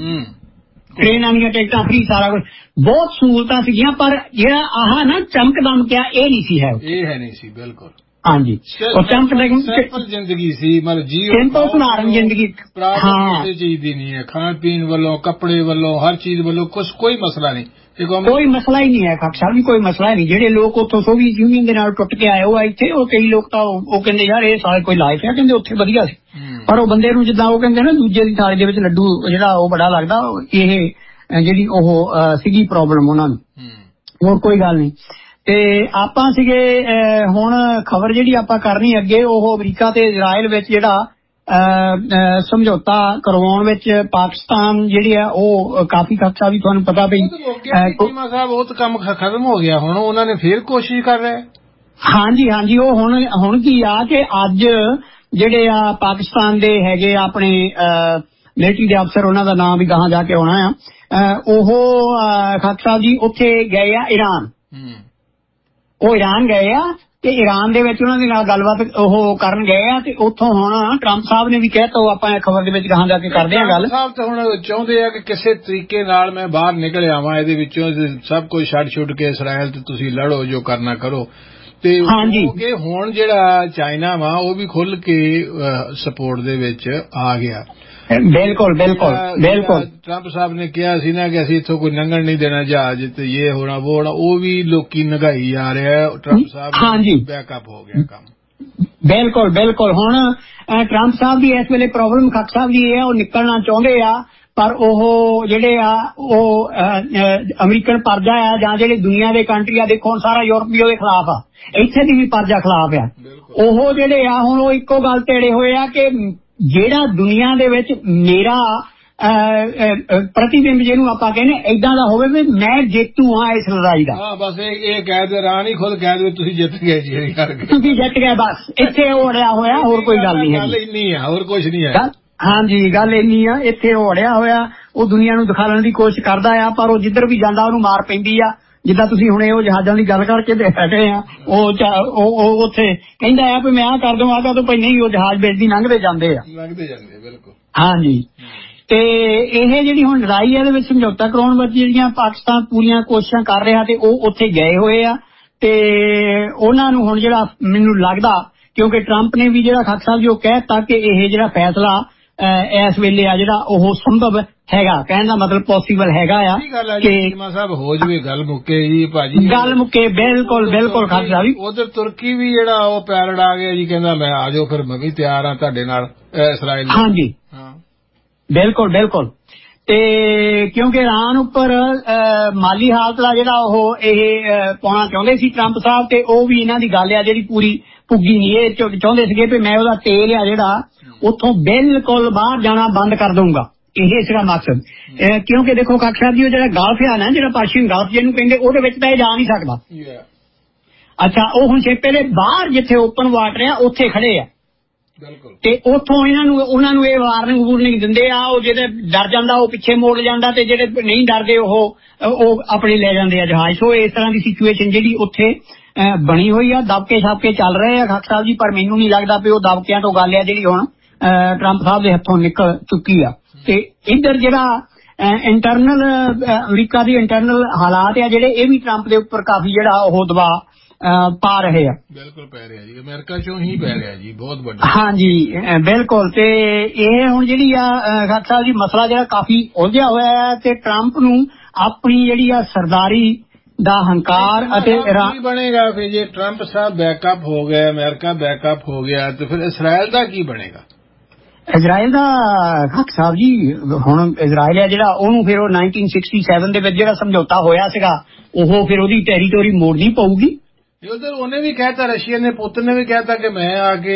ਟ੍ਰੇਨਾਂ ਦੀਆਂ ਟਿਕਟਾਂ ਫ੍ਰੀ, ਸਾਰਾ ਕੁਝ, ਬਹੁਤ ਸਹੂਲਤਾਂ ਸੀਗੀਆਂ। ਪਰ ਜਿਹੜਾ ਆਹ ਨਾ ਚਮਕਦਮ ਕਿਹਾ ਇਹ ਨਹੀਂ ਸੀ, ਹੈ ਇਹ ਹੈ ਨਹੀਂ ਸੀ ਬਿਲਕੁਲ। ਹਾਂਜੀ, ਉਹ ਚਮਕਦਮ ਸਿੰਪਲ ਜ਼ਿੰਦਗੀ ਸੀ, ਮਤਲਬ ਜੀ ਸਿੰਪਲ ਸਧਾਰਨ ਜ਼ਿੰਦਗੀ। ਹਾਂ, ਕਿਸੇ ਚੀਜ਼ ਦੀ ਨਹੀਂ ਹੈ, ਖਾਣ ਪੀਣ ਵੱਲੋਂ, ਕੱਪੜੇ ਵੱਲੋਂ, ਹਰ ਚੀਜ਼ ਵੱਲੋਂ ਕੁਛ ਕੋਈ ਮਸਲਾ ਨਹੀਂ, ਕੋਈ ਮਸਲਾ ਹੀ ਨਹੀਂ ਹੈ ਖਾਕ ਸਾਹਿਬ ਜੀ, ਕੋਈ ਮਸਲਾ ਨਹੀਂ। ਜਿਹੜੇ ਲੋਕ ਉੱਥੋਂ ਸੋਵੀਅਤ ਯੂਨੀਅਨ ਦੇ ਨਾਲ ਟੁੱਟ ਕੇ ਆਏ ਉਹ ਇੱਥੇ, ਉਹ ਕਈ ਲੋਕ ਤਾਂ ਉਹ ਕਹਿੰਦੇ ਯਾਰ ਇਹ ਸਾਲ ਕੋਈ ਲਾਈਫ ਹੈ, ਕਹਿੰਦੇ ਉੱਥੇ ਵਧੀਆ ਸੀ। ਪਰ ਉਹ ਬੰਦੇ ਨੂੰ ਜਿੱਦਾਂ ਉਹ ਕਹਿੰਦੇ ਨਾ ਦੂਜੇ ਦੀ ਥਾਲੀ ਦੇ ਵਿੱਚ ਲੱਡੂ ਜਿਹੜਾ ਉਹ ਬੜਾ ਲੱਗਦਾ, ਇਹ ਜਿਹੜੀ ਉਹ ਸੀਗੀ ਪ੍ਰੋਬਲਮ ਉਹਨਾਂ ਨੂੰ, ਹੋਰ ਕੋਈ ਗੱਲ ਨਹੀਂ। ਤੇ ਆਪਾਂ ਸੀਗੇ ਹੁਣ ਖਬਰ ਜਿਹੜੀ ਆਪਾਂ ਕਰਨੀ ਅੱਗੇ, ਉਹ ਅਮਰੀਕਾ ਤੇ ਇਜ਼ਰਾਈਲ ਵਿੱਚ ਜਿਹੜਾ ਸਮਝੌਤਾ ਕਰਵਾਉਣ ਵਿੱਚ ਪਾਕਿਸਤਾਨ ਜਿਹੜੀ ਹੈ ਉਹ ਕਾਫੀ ਖਰਚਾ ਵੀ ਤੁਹਾਨੂੰ ਪਤਾ ਵੀ ਸਾਹਿਬ ਉਹ ਤਾਂ ਕੰਮ ਖਤਮ ਹੋ ਗਿਆ, ਹੁਣ ਉਹਨਾਂ ਨੇ ਫੇਰ ਕੋਸ਼ਿਸ਼ ਕਰ ਰਹੇ। ਹਾਂਜੀ ਹਾਂਜੀ, ਉਹ ਹੁਣ ਹੁਣ ਕੀ ਆ ਕਿ ਅੱਜ ਜਿਹੜੇ ਆ ਪਾਕਿਸਤਾਨ ਦੇ ਹੈਗੇ ਆਪਣੇ ਮਿਲਟਰੀ ਦੇ ਅਫਸਰ, ਉਹਨਾਂ ਦਾ ਨਾਮ ਵੀ ਗਾਹਾਂ ਜਾ ਕੇ ਆਉਣਾ ਆ, ਉਹ ਖਾਕਾ ਜੀ ਉੱਥੇ ਗਏ ਆ ਈਰਾਨ, ਉਹ ਈਰਾਨ ਗਏ ਆ ਤੇ ਈਰਾਨ ਦੇ ਵਿੱਚ ਉਹਨਾਂ ਦੇ ਨਾਲ ਗੱਲਬਾਤ ਉਹ ਕਰਨ ਗਏ ਆ। ਤੇ ਉੱਥੋਂ ਹੁਣ ਟਰੰਪ ਸਾਹਿਬ ਨੇ ਵੀ ਕਹਿਤਾ, ਉਹ ਆਪਾਂ ਖਬਰ ਦੇ ਵਿੱਚ ਗਾਹਾਂ ਜਾ ਕੇ ਕਰਦੇ ਆ ਗੱਲ। ਸਾਹਿਬ ਤਾਂ ਹੁਣ ਚਾਹੁੰਦੇ ਆ ਕਿ ਕਿਸੇ ਤਰੀਕੇ ਨਾਲ ਮੈਂ ਬਾਹਰ ਨਿਕਲ ਆਵਾਂ ਇਹਦੇ ਵਿੱਚੋਂ, ਸਭ ਕੁਝ ਛੱਡ ਛੁੱਟ ਕੇ ਇਸਰਾਇਲ ਤੇ ਤੁਸੀਂ ਲੜੋ, ਜੋ ਕਰਨਾ ਕਰੋ। ਤੇ ਕਿ ਹੁਣ ਜਿਹੜਾ ਚਾਈਨਾ ਵਾ ਉਹ ਵੀ ਖੁੱਲ ਕੇ ਸਪੋਰਟ ਦੇ ਵਿੱਚ ਆ ਗਿਆ। ਬਿਲਕੁਲ ਬਿਲਕੁਲ ਬਿਲਕੁਲ। ਟਰੰਪ ਸਾਹਿਬ ਨੇ ਕਿਹਾ ਸੀ ਨਾ ਕਿ ਅਸੀਂ ਇੱਥੋਂ ਕੋਈ ਲੰਘਣ ਨਹੀਂ ਦੇਣਾ ਜਹਾਜ਼, ਤੇ ਇਹ ਹੋਣਾ ਉਹ ਹੋਣਾ, ਉਹ ਵੀ ਲੋਕੀ ਨਗਾਈ ਜਾ ਰਿਹਾ। ਟਰੰਪ ਸਾਹਿਬ ਹਾਂਜੀ ਬੈਕਅਪ ਹੋ ਗਿਆ ਕੰਮ। ਬਿਲਕੁਲ ਬਿਲਕੁਲ। ਹੁਣ ਟਰੰਪ ਸਾਹਿਬ ਦੀ ਇਸ ਵੇਲੇ ਪ੍ਰੋਬਲਮ ਖੱਟ ਸਾਹਿਬ ਦੀ ਇਹ ਆ, ਉਹ ਨਿਕਲਣਾ ਚਾਹੁੰਦੇ ਆ, ਪਰ ਉਹ ਜਿਹੜੇ ਆ ਉਹ ਅਮਰੀਕਨ ਪਰਜਾ ਆ, ਜਾਂ ਜਿਹੜੇ ਦੁਨੀਆ ਦੇ ਕੰਟਰੀ ਆ, ਦੇਖੋ ਹੁਣ ਸਾਰਾ ਯੂਰਪ ਵੀ ਉਹਦੇ ਖਿਲਾਫ ਆ, ਇੱਥੇ ਦੀ ਵੀ ਪਰਜਾ ਖਿਲਾਫ ਆ। ਉਹ ਜਿਹੜੇ ਆ ਹੁਣ ਉਹ ਇੱਕੋ ਗੱਲ ਤੇ ਅੜੇ ਹੋਏ ਆ ਕਿ ਜਿਹੜਾ ਦੁਨੀਆ ਦੇ ਵਿੱਚ ਮੇਰਾ ਪ੍ਰਤੀਬਿੰਬ ਜਿਹਨੂੰ ਆਪਾਂ ਕਹਿੰਦੇ ਏਦਾਂ ਦਾ ਹੋਵੇ ਵੀ ਮੈਂ ਜੇਤੂ ਹਾਂ ਇਸ ਲੜਾਈ ਦਾ। ਹਾਂ ਬਸ ਇਹ ਇਹ ਕਹਿ ਦੇ ਰਾਣੀ ਖੁਦ ਕਹਿ ਦੇ ਤੁਸੀਂ ਜਿੱਤ ਗਏ ਜੀ, ਤੁਸੀਂ ਜਿੱਤ ਗਏ, ਬਸ ਇੱਥੇ ਉਹ ਅੜਿਆ ਹੋਇਆ, ਹੋਰ ਕੋਈ ਗੱਲ ਨਹੀਂ ਹੈ। ਗੱਲ ਇੰਨੀ ਆ, ਹੋਰ ਕੁਝ ਨਹੀਂ ਹੈ। ਹਾਂਜੀ ਗੱਲ ਇੰਨੀ ਆ, ਇੱਥੇ ਉਹ ਅੜਿਆ ਹੋਇਆ, ਉਹ ਦੁਨੀਆ ਨੂੰ ਦਿਖਾਉਣ ਦੀ ਕੋਸ਼ਿਸ਼ ਕਰਦਾ ਆ, ਪਰ ਉਹ ਜਿੱਧਰ ਵੀ ਜਾਂਦਾ ਉਹਨੂੰ ਮਾਰ ਪੈਂਦੀ ਆ। ਜਿੱਦਾਂ ਤੁਸੀਂ ਹੁਣੇ ਉਹ ਜਹਾਜ਼ਾਂ ਦੀ ਗੱਲ ਕਰਕੇ ਬੈਠੇ ਆ, ਉਹ ਉੱਥੇ ਕਹਿੰਦਾ ਆ ਵੀ ਮੈਂ ਆਹ ਕਰ ਦੂੰ ਆਹ ਕਰ ਦੂੰ, ਭਾਈ ਨਹੀਂ, ਉਹ ਜਹਾਜ਼ ਵੇਚਦੀ ਲੰਘਦੇ ਜਾਂਦੇ ਆ, ਲੰਘਦੇ ਜਾਂਦੇ ਬਿਲਕੁਲ। ਹਾਂਜੀ, ਤੇ ਇਹ ਜਿਹੜੀ ਹੁਣ ਲੜਾਈ ਹੈ ਇਹਦੇ ਵਿੱਚ ਸਮਝੌਤਾ ਕਰਾਉਣ ਵਿੱਚ ਜਿਹੜੀਆਂ ਪਾਕਿਸਤਾਨ ਪੂਰੀਆਂ ਕੋਸ਼ਿਸ਼ਾਂ ਕਰ ਰਿਹਾ, ਤੇ ਉਹ ਉੱਥੇ ਗਏ ਹੋਏ ਆ। ਤੇ ਉਹਨਾਂ ਨੂੰ ਹੁਣ ਜਿਹੜਾ ਮੈਨੂੰ ਲੱਗਦਾ, ਕਿਉਂਕਿ ਟਰੰਪ ਨੇ ਵੀ ਜਿਹੜਾ ਖਾਕ ਸਾਹਿਬ ਜੀ ਉਹ ਕਹਿ ਦਿੱਤਾ ਕਿ ਇਹ ਜਿਹੜਾ ਫੈਸਲਾ ਇਸ ਵੇਲੇ ਆ ਜਿਹੜਾ ਉਹ ਸੰਭਵ ਹੈਗਾ, ਕਹਿਣ ਦਾ ਮਤਲਬ ਪੋਸੀਬਲ ਹੈਗਾ ਆ ਕਿ ਸਾਹਿਬ ਹੋ ਜਵੇ, ਗੱਲ ਮੁੱਕੇ ਜੀ ਭਾਜੀ, ਗੱਲ ਮੁੱਕੇ। ਬਿਲਕੁਲ ਬਿਲਕੁਲ ਖਾਕ ਸਾਹਿਬ। ਉਧਰ ਤੁਰਕੀ ਵੀ ਜਿਹੜਾ ਉਹ ਪੈਰਡ ਆ ਗਿਆ ਜੀ, ਕਹਿੰਦਾ ਮੈਂ ਆ ਜਾਓ, ਫਿਰ ਮੈਂ ਵੀ ਤਿਆਰ ਆ ਤੁਹਾਡੇ ਨਾਲ ਇਸਰਾਈਲ। ਹਾਂਜੀ ਹਾਂ ਬਿਲਕੁਲ ਬਿਲਕੁਲ। ਤੇ ਕਿਉਂਕਿ ਇਰਾਨ ਉੱਪਰ ਮਾਲੀ ਹਾਲਤ ਦਾ ਜਿਹੜਾ ਉਹ ਇਹ ਪਾਉਣਾ ਚਾਹੁੰਦੇ ਸੀ ਟਰੰਪ ਸਾਹਿਬ, ਤੇ ਉਹ ਵੀ ਇਹਨਾਂ ਦੀ ਗੱਲ ਆ ਜਿਹੜੀ ਪੂਰੀ ਪੁੱਗੀ ਨਹੀਂ। ਇਹ ਚਾਹੁੰਦੇ ਸੀਗੇ ਵੀ ਮੈਂ ਉਹਦਾ ਤੇਲ ਆ ਜਿਹੜਾ ਉੱਥੋਂ ਬਿਲਕੁਲ ਬਾਹਰ ਜਾਣਾ ਬੰਦ ਕਰ ਦਊਂਗਾ, ਇਹ ਸੀਗਾ ਮਕਸਦ। ਕਿਉਂਕਿ ਦੇਖੋ ਕਾਕਾ ਸਾਹਿਬ ਜੀ ਉਹ ਜਿਹੜਾ ਗਲਫ ਆ ਨਾ, ਜਿਹੜਾ ਪਰਸ਼ੀਅਨ ਗਲਫ ਜਿਹਨੂੰ ਕਹਿੰਦੇ, ਉਹਦੇ ਵਿੱਚ ਤਾਂ ਇਹ ਜਾ ਨਹੀਂ ਸਕਦਾ। ਅੱਛਾ, ਉਹ ਹੁਣ ਛੇਪੇ ਦੇ ਬਾਹਰ ਜਿੱਥੇ ਓਪਨ ਵਾਟਰ ਆ ਉੱਥੇ ਖੜੇ ਆ ਤੇ ਉੱਥੋਂ ਇਹਨਾਂ ਨੂੰ ਉਹਨਾਂ ਨੂੰ ਇਹ ਵਾਰਨਿੰਗ ਵੂਰਨਿੰਗ ਦਿੰਦੇ ਆ। ਉਹ ਜਿਹੜੇ ਡਰ ਜਾਂਦਾ ਉਹ ਪਿੱਛੇ ਮੋੜ ਜਾਂਦਾ ਤੇ ਜਿਹੜੇ ਨਹੀਂ ਡਰਦੇ ਉਹ ਉਹ ਆਪਣੇ ਲੈ ਜਾਂਦੇ ਆ ਜਹਾਜ਼। ਸੋ ਇਸ ਤਰ੍ਹਾਂ ਦੀ ਸਿਚੁਏਸ਼ਨ ਜਿਹੜੀ ਉੱਥੇ ਬਣੀ ਹੋਈ ਆ। ਦਬਕੇ ਛਾਪਕੇ ਚੱਲ ਰਹੇ ਆ ਖਾਕ ਸਾਹਿਬ ਜੀ, ਪਰ ਮੈਨੂੰ ਨਹੀਂ ਲੱਗਦਾ ਵੀ ਉਹ ਦਬਕਿਆਂ ਤੋਂ ਗੱਲ ਆ ਜਿਹੜੀ ਹੁਣ ਟਰੰਪ ਸਾਹਿਬ ਦੇ ਹੱਥੋਂ ਨਿਕਲ ਚੁੱਕੀ ਆ। ਤੇ ਇੱਧਰ ਜਿਹੜਾ ਇੰਟਰਨਲ ਅਮਰੀਕਾ ਦੀ ਇੰਟਰਨਲ ਹਾਲਾਤ ਆ ਜਿਹੜੇ, ਇਹ ਵੀ ਟਰੰਪ ਦੇ ਉੱਪਰ ਕਾਫੀ ਜਿਹੜਾ ਉਹ ਦਬਾਅ ਪਾ ਰਹੇ ਆ। ਬਿਲਕੁਲ ਪੈ ਰਿਹਾ ਜੀ, ਅਮਰੀਕਾ ਚੋਂ ਹੀ ਪੈ ਰਿਹਾ ਜੀ, ਬਹੁਤ ਵੱਡਾ। ਹਾਂਜੀ ਬਿਲਕੁਲ। ਤੇ ਇਹ ਹੁਣ ਜਿਹੜੀ ਆ ਖਾਕ ਸਾਹਿਬ ਜੀ ਮਸਲਾ ਜਿਹੜਾ ਕਾਫੀ ਉਲਝਿਆ ਹੋਇਆ ਹੈ ਤੇ ਟਰੰਪ ਨੂੰ ਆਪਣੀ ਜਿਹੜੀ ਆ ਸਰਦਾਰੀ ਦਾ ਹੰਕਾਰ ਅਤੇ ਕੀ ਬਣੇਗਾ ਫਿਰ ਜੇ ਟਰੰਪ ਸਾਹਿਬ ਬੈਕਅਪ ਹੋ ਗਿਆ, ਅਮਰੀਕਾ ਬੈਕਅਪ ਹੋ ਗਿਆ ਤੇ ਫਿਰ ਇਸਰਾਇਲ ਦਾ ਕੀ ਬਣੇਗਾ? ਇਜ਼ਰਾਈਲ ਦਾ ਖਾਕ ਸਾਹਿਬ ਜੀ ਹੁਣ ਇਜ਼ਰਾਈਲ ਹੈ ਜਿਹੜਾ, ਉਹਨੂੰ ਫਿਰ ਉਹ ਨਾਈਨਟੀਨ ਸਿਕਸਟੀ ਸੈਵਨ ਦੇ ਵਿੱਚ ਜਿਹੜਾ ਸਮਝੌਤਾ ਹੋਇਆ ਸੀਗਾ ਉਹ ਫਿਰ ਉਹਦੀ ਟੈਰੀਟੋਰੀ ਮੋੜਨੀ ਪਊਗੀ। ਉਧਰ ਉਹਨੇ ਵੀ ਕਹਿਤਾ, ਰਸ਼ੀਆ ਨੇ ਪੁੱਤ ਨੇ ਵੀ ਕਹਿਤਾ ਕਿ ਮੈਂ ਆ ਕੇ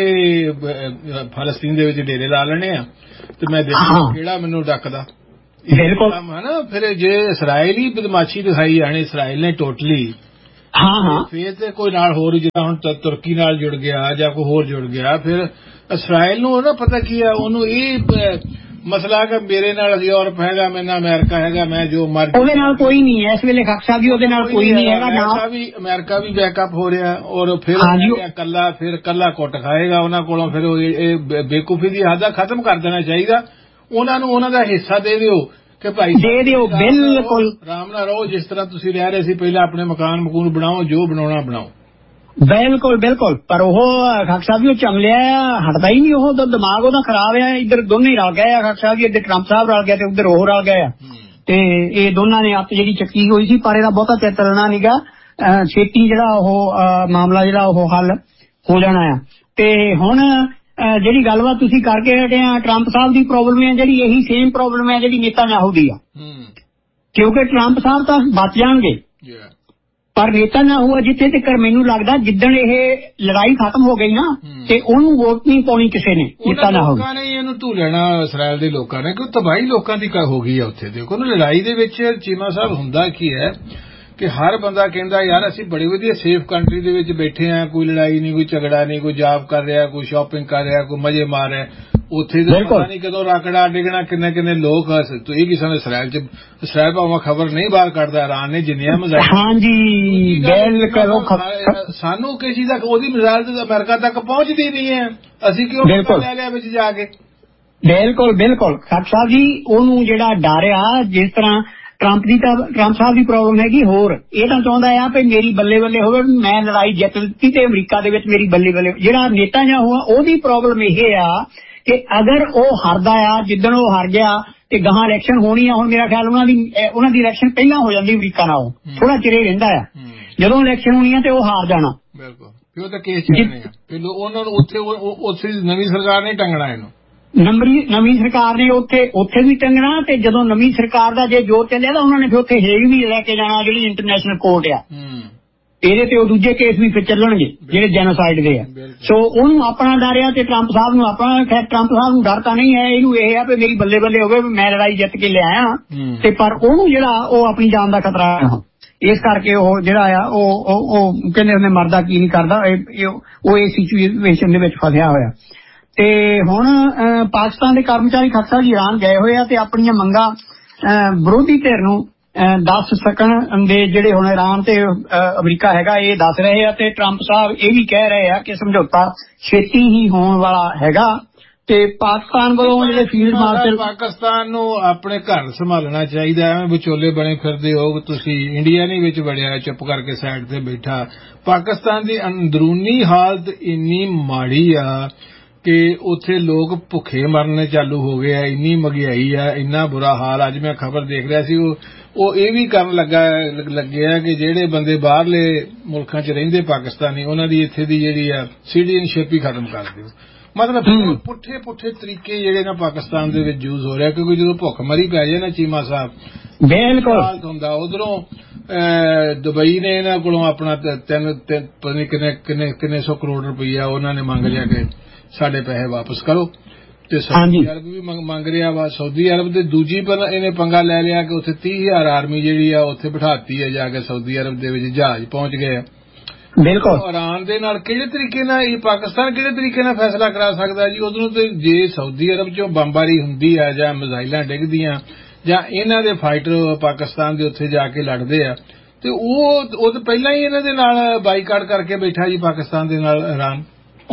ਫਲਸਤੀਨ ਦੇ ਵਿੱਚ ਡੇਰੇ ਲਾ ਲੈਣੇ ਆ ਤੇ ਮੈਂ ਦੇਖਾਂ ਕਿਹੜਾ ਮੈਨੂੰ ਡੱਕਦਾ। ਬਿਲਕੁਲ ਹੈ ਨਾ। ਫਿਰ ਜੇ ਇਸਰਾਇਲ ਹੀ ਬਦਮਾਸ਼ੀ ਦਿਖਾਈ ਜਾਣੀ ਇਸਰਾਇਲ ਨੇ ਟੋਟਲੀ, ਹਾਂ ਹਾਂ, ਫਿਰ ਤੇ ਕੋਈ ਨਾਲ ਹੋਰ ਜਿੱਦਾਂ ਹੁਣ ਤੁਰਕੀ ਨਾਲ ਜੁੜ ਗਿਆ ਜਾਂ ਕੋਈ ਹੋਰ ਜੁੜ ਗਿਆ, ਫਿਰ ਇਸਰਾਇਲ ਨੂੰ ਉਹਦਾ ਪਤਾ ਕੀ ਆ, ਉਹਨੂੰ ਇਹ ਮਸਲਾ ਕਿ ਮੇਰੇ ਨਾਲ ਯੂਰਪ ਹੈਗਾ, ਮੇਰੇ ਨਾਲ ਅਮਰੀਕਾ ਹੈਗਾ, ਮੈਂ ਜੋ ਮਰਜ਼ੀ, ਉਹਦੇ ਨਾਲ ਕੋਈ ਨਹੀਂ ਹੈ ਇਸ ਵੇਲੇ ਖਾਕ ਸਾਹਿਬ ਜੀ, ਉਹਦੇ ਨਾਲ ਕੋਈ ਨਹੀਂ ਹੈਗਾ। ਅਮਰੀਕਾ ਵੀ ਅਮਰੀਕਾ ਵੀ ਬੈਕਅਪ ਹੋ ਰਿਹਾ ਔਰ ਫਿਰ ਕੱਲਾ ਫਿਰ ਕੱਲਾ ਕੁੱਟ ਖਾਏਗਾ ਉਹਨਾਂ ਕੋਲੋਂ। ਫਿਰ ਇਹ ਬੇਕੂਫੀ ਦੀ ਹੱਦ ਖਤਮ ਕਰ ਦੇਣਾ ਚਾਹੀਦਾ ਉਹਨਾਂ ਨੂੰ, ਉਹਨਾਂ ਦਾ ਹਿੱਸਾ ਦੇ ਦਿਓ ਕਿ ਭਾਈ ਦੇ ਦਿਓ, ਬਿਲਕੁਲ ਆਰਾਮ ਨਾਲ ਰਹੋ ਜਿਸ ਤਰ੍ਹਾਂ ਤੁਸੀਂ ਰਹਿ ਰਹੇ ਸੀ ਪਹਿਲਾਂ, ਆਪਣੇ ਮਕਾਨ ਮਕੂਨ ਬਣਾਓ, ਜੋ ਬਣਾਉਣਾ ਬਣਾਓ। ਬਿਲਕੁਲ ਬਿਲਕੁਲ। ਪਰ ਉਹ ਖਾਕ ਸਾਹਿਬ ਜੀ ਉਹ ਚਮਲਿਆ ਹਟਦਾ ਹੀ ਨਹੀਂ, ਉਹ ਦਿਮਾਗ ਉਹਦਾ ਖਰਾਬ ਆ। ਇੱਧਰ ਦੋਨੇ ਰਲ ਗਏ ਆ ਖਾਕ ਸਾਹਿਬ ਜੀ, ਇੱਧਰ ਟਰੰਪ ਸਾਹਿਬ ਰਲ ਗਿਆ ਤੇ ਉੱਧਰ ਉਹ ਰਲ ਗਏ ਆ ਤੇ ਇਹ ਦੋਨਾਂ ਨੇ ਅੱਤ ਜਿਹੜੀ ਚੱਕੀ ਹੋਈ ਸੀ। ਪਰ ਇਹਦਾ ਬਹੁਤਾ ਚਿਰ ਚੱਲਣਾ ਨੀਗਾ, ਛੇਤੀ ਜਿਹੜਾ ਉਹ ਮਾਮਲਾ ਜਿਹੜਾ ਉਹ ਹੱਲ ਹੋ ਜਾਣਾ ਆ। ਤੇ ਹੁਣ ਜਿਹੜੀ ਗੱਲਬਾਤ ਤੁਸੀਂ ਕਰਕੇ ਹਟੇ ਆ ਟਰੰਪ ਸਾਹਿਬ ਦੀ ਪ੍ਰੋਬਲਮ ਹੈ ਜਿਹੜੀ, ਇਹੀ ਸੇਮ ਪ੍ਰੋਬਲਮ ਹੈ ਜਿਹੜੀ ਨੇਤਾਨਯਾਹੂ ਦੀ ਆ। ਕਿਉਂਕਿ ਟਰੰਪ ਸਾਹਿਬ ਤਾਂ ਬਚ ਜਾਣਗੇ ਪਰ ਨੇਤਾਨਯਾਹੂ ਆ ਜਿੱਥੇ ਤੱਕ ਮੈਨੂੰ ਲੱਗਦਾ ਜਿੱਦਣ ਇਹ ਲੜਾਈ ਖਤਮ ਹੋ ਗਈ ਨਾ ਤੇ ਉਹਨੂੰ ਵੋਟ ਨਹੀਂ ਪਾਉਣੀ ਕਿਸੇ ਨੇ। ਨੇਤਾਨਯਾਹੂ ਲੋਕਾਂ ਨੇ ਇਹਨੂੰ ਧੂ ਲੈਣਾ, ਇਸਰਾਇਲ ਦੇ ਲੋਕਾਂ ਨੇ, ਕਿਉਂ ਤਬਾਹੀ ਲੋਕਾਂ ਦੀ ਹੋ ਗਈ ਆ ਉੱਥੇ। ਦੇਖੋ ਨਾ ਲੜਾਈ ਦੇ ਵਿੱਚ ਚੀਮਾ ਸਾਹਿਬ ਹੁੰਦਾ ਕੀ ਹੈ ਕਿ ਹਰ ਬੰਦਾ ਕਹਿੰਦਾ ਯਾਰ ਅਸੀਂ ਬੜੀ ਵਧੀਆ ਸੇਫ ਕੰਟਰੀ ਦੇ ਵਿੱਚ ਬੈਠੇ ਆ, ਕੋਈ ਲੜਾਈ ਨਹੀਂ, ਕੋਈ ਝਗੜਾ ਨਹੀਂ, ਕੋਈ ਜੌਬ ਕਰ ਰਿਹਾ, ਕੋਈ ਸ਼ਾਪਿੰਗ ਕਰ ਰਿਹਾ, ਕੋਈ ਮਜ਼ੇ ਮਾਰ ਰਿਹਾ। ਉੱਥੇ ਤਾਂ ਪਤਾ ਨਹੀਂ ਕਦੋਂ ਰਾਕੜਾ ਡਿੱਗਣਾ, ਕਿੰਨੇ ਕਿੰਨੇ ਲੋਕ ਤੋ ਇਹ ਕਿਸੇ ਨੇ ਇਸਰਾਇਲ ਚ, ਇਸਰਾਇਲ ਭਾਵੇਂ ਖਬਰ ਨਹੀਂ ਬਾਹਰ ਕੱਢਦਾ, ਇਰਾਨ ਨੇ ਜਿੰਨੀਆਂ ਮਿਜ਼ਾਈਲ, ਹਾਂਜੀ ਬਿਲਕੁਲ, ਸਾਨੂੰ ਕਿਸੇ ਚੀਜ਼ ਦਾ ਉਹਦੀ ਮਿਜ਼ਾਈਲ ਤੇ ਅਮਰੀਕਾ ਤੱਕ ਪਹੁੰਚਦੀ ਨਹੀਂ ਹੈ, ਅਸੀਂ ਕਿਉਂ ਲੈ ਲਿਆ ਵਿੱਚ ਜਾ ਕੇ। ਬਿਲਕੁਲ ਬਿਲਕੁਲ ਖਾਕ ਸਾਹਿਬ ਜੀ, ਉਹਨੂੰ ਜਿਹੜਾ ਡਰ ਆ ਜਿਸ ਤਰ੍ਹਾਂ ਟਰੰਪ ਦੀ, ਤਾਂ ਟਰੰਪ ਸਾਹਿਬ ਦੀ ਪ੍ਰੋਬਲਮ ਹੈਗੀ ਹੋਰ, ਇਹ ਤਾਂ ਚਾਹੁੰਦਾ ਆ ਵੀ ਮੇਰੀ ਬੱਲੇ ਬੱਲੇ ਹੋਵੇ, ਮੈਂ ਲੜਾਈ ਜਿੱਤ ਦਿੱਤੀ ਤੇ ਅਮਰੀਕਾ ਦੇ ਵਿੱਚ ਮੇਰੀ ਬੱਲੇ ਬੱਲੇ। ਜਿਹੜਾ ਨੇਤਾਨਯਾਹੂ ਆ ਉਹਦੀ ਪ੍ਰੋਬਲਮ ਇਹ ਆ ਕਿ ਅਗਰ ਉਹ ਹਾਰਦਾ ਆ, ਜਿੱਦਣ ਉਹ ਹਾਰ ਗਿਆ ਤੇ ਗਾਹਾਂ ਇਲੈਕਸ਼ਨ ਹੋਣੀ ਆ, ਹੁਣ ਮੇਰਾ ਖਿਆਲ ਉਹਨਾਂ ਦੀ ਉਹਨਾਂ ਦੀ ਇਲੈਕਸ਼ਨ ਪਹਿਲਾਂ ਹੋ ਜਾਂਦੀ ਅਮਰੀਕਾ ਨਾਲੋਂ, ਥੋੜਾ ਚਿਰ ਹੀ ਰਹਿੰਦਾ ਆ। ਜਦੋਂ ਇਲੈਕਸ਼ਨ ਹੋਣੀ ਆ ਤੇ ਉਹ ਹਾਰ ਜਾਣਾ। ਬਿਲਕੁਲ, ਫਿਰ ਉਹ ਤਾਂ ਕੇਸ ਚੱਲਣੇ ਆ, ਫਿਰ ਉਹਨਾਂ ਨੂੰ ਉੱਥੇ ਉੱਥੇ ਨਵੀਂ ਸਰਕਾਰ ਨੇ ਟੰਗਣਾ ਇਹਨੂੰ, ਨੰਬਰੀ ਨਵੀਂ ਸਰਕਾਰ ਨੇ ਉੱਥੇ ਉੱਥੇ ਵੀ ਟੰਗਣਾ। ਤੇ ਜਦੋਂ ਨਵੀਂ ਸਰਕਾਰ ਦਾ ਜੇ ਜ਼ੋਰ ਚੱਲਿਆ ਤਾਂ ਉਹਨਾਂ ਨੇ ਫਿਰ ਉੱਥੇ ਹੇਗ ਵੀ ਲੈ ਕੇ ਜਾਣਾ, ਜਿਹੜੀ ਇੰਟਰਨੈਸ਼ਨਲ ਕੋਰਟ ਆ, ਇਹਦੇ ਤੇ ਉਹ ਦੂਜੇ ਕੇਸ ਵੀ ਫਿਰ ਚੱਲਣਗੇ ਜਿਹੜੇ ਜੈਨੋਸਾਈਡ ਦੇ ਆ। ਸੋ ਉਹਨੂੰ ਆਪਣਾ ਡਰ ਆ ਤੇ ਟਰੰਪ ਸਾਹਿਬ ਨੂੰ ਆਪਣਾ। ਖੈਰ ਟਰੰਪ ਸਾਹਿਬ ਨੂੰ ਡਰ ਤਾਂ ਨਹੀਂ ਹੈ, ਇਹਨੂੰ ਇਹ ਆ ਵੀ ਮੇਰੀ ਬੱਲੇ ਬੱਲੇ ਹੋਵੇ, ਮੈਂ ਲੜਾਈ ਜਿੱਤ ਕੇ ਲਿਆਇਆ ਤੇ ਪਰ ਉਹਨੂੰ ਜਿਹੜਾ ਉਹ ਆਪਣੀ ਜਾਨ ਦਾ ਖਤਰਾ ਆ, ਇਸ ਕਰਕੇ ਉਹ ਜਿਹੜਾ ਆ ਉਹ ਉਹ ਕਹਿੰਦੇ ਉਹਨੇ ਮਰਦਾ ਕੀ ਨਹੀਂ ਕਰਦਾ, ਉਹ ਇਸ ਸਿਚੁਏਸ਼ਨ ਦੇ ਵਿੱਚ ਫਸਿਆ ਹੋਇਆ। ਤੇ ਹੁਣ ਪਾਕਿਸਤਾਨ ਦੇ ਕਰਮਚਾਰੀ ਖਾਕ ਸਾਹਿਬ ਜੀ ਇਰਾਨ ਗਏ ਹੋਏ ਆ ਤੇ ਆਪਣੀਆਂ ਮੰਗਾਂ ਵਿਰੋਧੀ ਧਿਰ ਨੂੰ ਦੱਸ ਸਕਣ ਦੇ, ਜਿਹੜੇ ਹੁਣ ਇਰਾਨ ਤੇ ਅਮਰੀਕਾ ਹੈਗਾ ਇਹ ਦੱਸ ਰਹੇ ਆ। ਤੇ ਟਰੰਪ ਸਾਹਿਬ ਇਹ ਵੀ ਕਹਿ ਰਹੇ ਆ ਕਿ ਸਮਝੌਤਾ ਛੇਤੀ ਹੀ ਹੋਣ ਵਾਲਾ ਹੈਗਾ। ਤੇ ਪਾਕਿਸਤਾਨ ਵੱਲੋਂ ਜਿਹੜੇ ਫੀਲਡ ਮਾਰਸ਼ਲ, ਪਾਕਿਸਤਾਨ ਨੂੰ ਆਪਣੇ ਘਰ ਸੰਭਾਲਣਾ ਚਾਹੀਦਾ, ਐਵੇਂ ਵਿਚੋਲੇ ਬਣੇ ਫਿਰਦੇ ਹੋ ਤੁਸੀਂ, ਇੰਡੀਆ ਨਹੀਂ ਵਿੱਚ ਵੜਿਆ ਚੁੱਪ ਕਰਕੇ ਸਾਈਡ ਤੇ ਬੈਠਾ। ਪਾਕਿਸਤਾਨ ਦੀ ਅੰਦਰੂਨੀ ਹਾਲਤ ਇੰਨੀ ਮਾੜੀ ਆ ਕਿ ਉੱਥੇ ਲੋਕ ਭੁੱਖੇ ਮਰਨੇ ਚਾਲੂ ਹੋ ਗਏ ਆ, ਇੰਨੀ ਮਹਿੰਗਾਈ ਆ, ਇੰਨਾ ਬੁਰਾ ਹਾਲ। ਅੱਜ ਮੈਂ ਖਬਰ ਦੇਖ ਰਿਹਾ ਸੀ, ਉਹ ਉਹ ਇਹ ਵੀ ਕਰਨ ਲੱਗਾ ਲੱਗਿਆ ਕਿ ਜਿਹੜੇ ਬੰਦੇ ਬਾਹਰਲੇ ਮੁਲਕਾਂ 'ਚ ਰਹਿੰਦੇ ਪਾਕਿਸਤਾਨੀ, ਉਹਨਾਂ ਦੀ ਇੱਥੇ ਦੀ ਜਿਹੜੀ ਆ ਸਿਟੀਜ਼ਨਸ਼ਿਪ ਹੀ ਖਤਮ ਕਰ ਦਿਓ। ਮਤਲਬ ਪੁੱਠੇ ਪੁੱਠੇ ਤਰੀਕੇ ਜਿਹੜੇ ਨਾ ਪਾਕਿਸਤਾਨ ਦੇ ਵਿੱਚ ਯੂਜ਼ ਹੋ ਰਿਹਾ, ਕਿਉਂਕਿ ਜਦੋਂ ਭੁੱਖ ਮਰੀ ਪੈ ਜਾਏ ਨਾ ਚੀਮਾ ਸਾਹਿਬ, ਬਿਲਕੁਲ ਹੁੰਦਾ। ਉਧਰੋਂ ਦੁਬਈ ਨੇ ਇਹਨਾਂ ਕੋਲੋਂ ਆਪਣਾ ਤਿੰਨ ਪਤਾ ਨਹੀਂ ਕਿੰਨੇ ਕਿੰਨੇ ਕਿੰਨੇ ਸੌ ਕਰੋੜ ਰੁਪਈਆ ਉਹਨਾਂ ਨੇ ਮੰਗ ਲਿਆ ਕਿ ਸਾਡੇ ਪੈਸੇ ਵਾਪਸ ਕਰੋ। ਤੇ ਸਾਊਦੀ ਅਰਬ ਵੀ ਮੰਗ ਰਿਹਾ ਵਾ। ਸਾਊਦੀ ਅਰਬ ਦੇ ਦੂਜੀ ਪਰ ਇਹਨੇ ਪੰਗਾ ਲੈ ਲਿਆ ਕਿ ਉੱਥੇ ਤੀਹ ਹਜ਼ਾਰ ਆਰਮੀ ਜਿਹੜੀ ਆ ਉੱਥੇ ਬਿਠਾਤੀ ਹੈ ਜਾ ਕੇ ਸਾਊਦੀ ਅਰਬ ਦੇ ਵਿੱਚ ਜਹਾਜ਼ ਪਹੁੰਚ ਗਏ ਆ। ਬਿਲਕੁਲ ਇਰਾਨ ਦੇ ਨਾਲ ਕਿਹੜੇ ਤਰੀਕੇ ਨਾਲ ਇਹ ਪਾਕਿਸਤਾਨ ਕਿਹੜੇ ਤਰੀਕੇ ਨਾਲ ਫੈਸਲਾ ਕਰਾ ਸਕਦਾ ਜੀ? ਉਧਰੋਂ ਤੇ ਜੇ ਸਾਊਦੀ ਅਰਬ ਚੋਂ ਬੰਬਾਰੀ ਹੁੰਦੀ ਆ ਜਾਂ ਮਿਜ਼ਾਈਲਾਂ ਡਿੱਗਦੀਆਂ ਜਾਂ ਇਹਨਾਂ ਦੇ ਫਾਈਟਰ ਪਾਕਿਸਤਾਨ ਦੇ ਉੱਥੇ ਜਾ ਕੇ ਲੜਦੇ ਆ ਤੇ ਉਹ ਉਹ ਤਾਂ ਪਹਿਲਾਂ ਹੀ ਇਹਨਾਂ ਦੇ ਨਾਲ ਬਾਈਕਾਟ ਕਰਕੇ ਬੈਠਾ ਜੀ ਪਾਕਿਸਤਾਨ ਦੇ ਨਾਲ ਇਰਾਨ।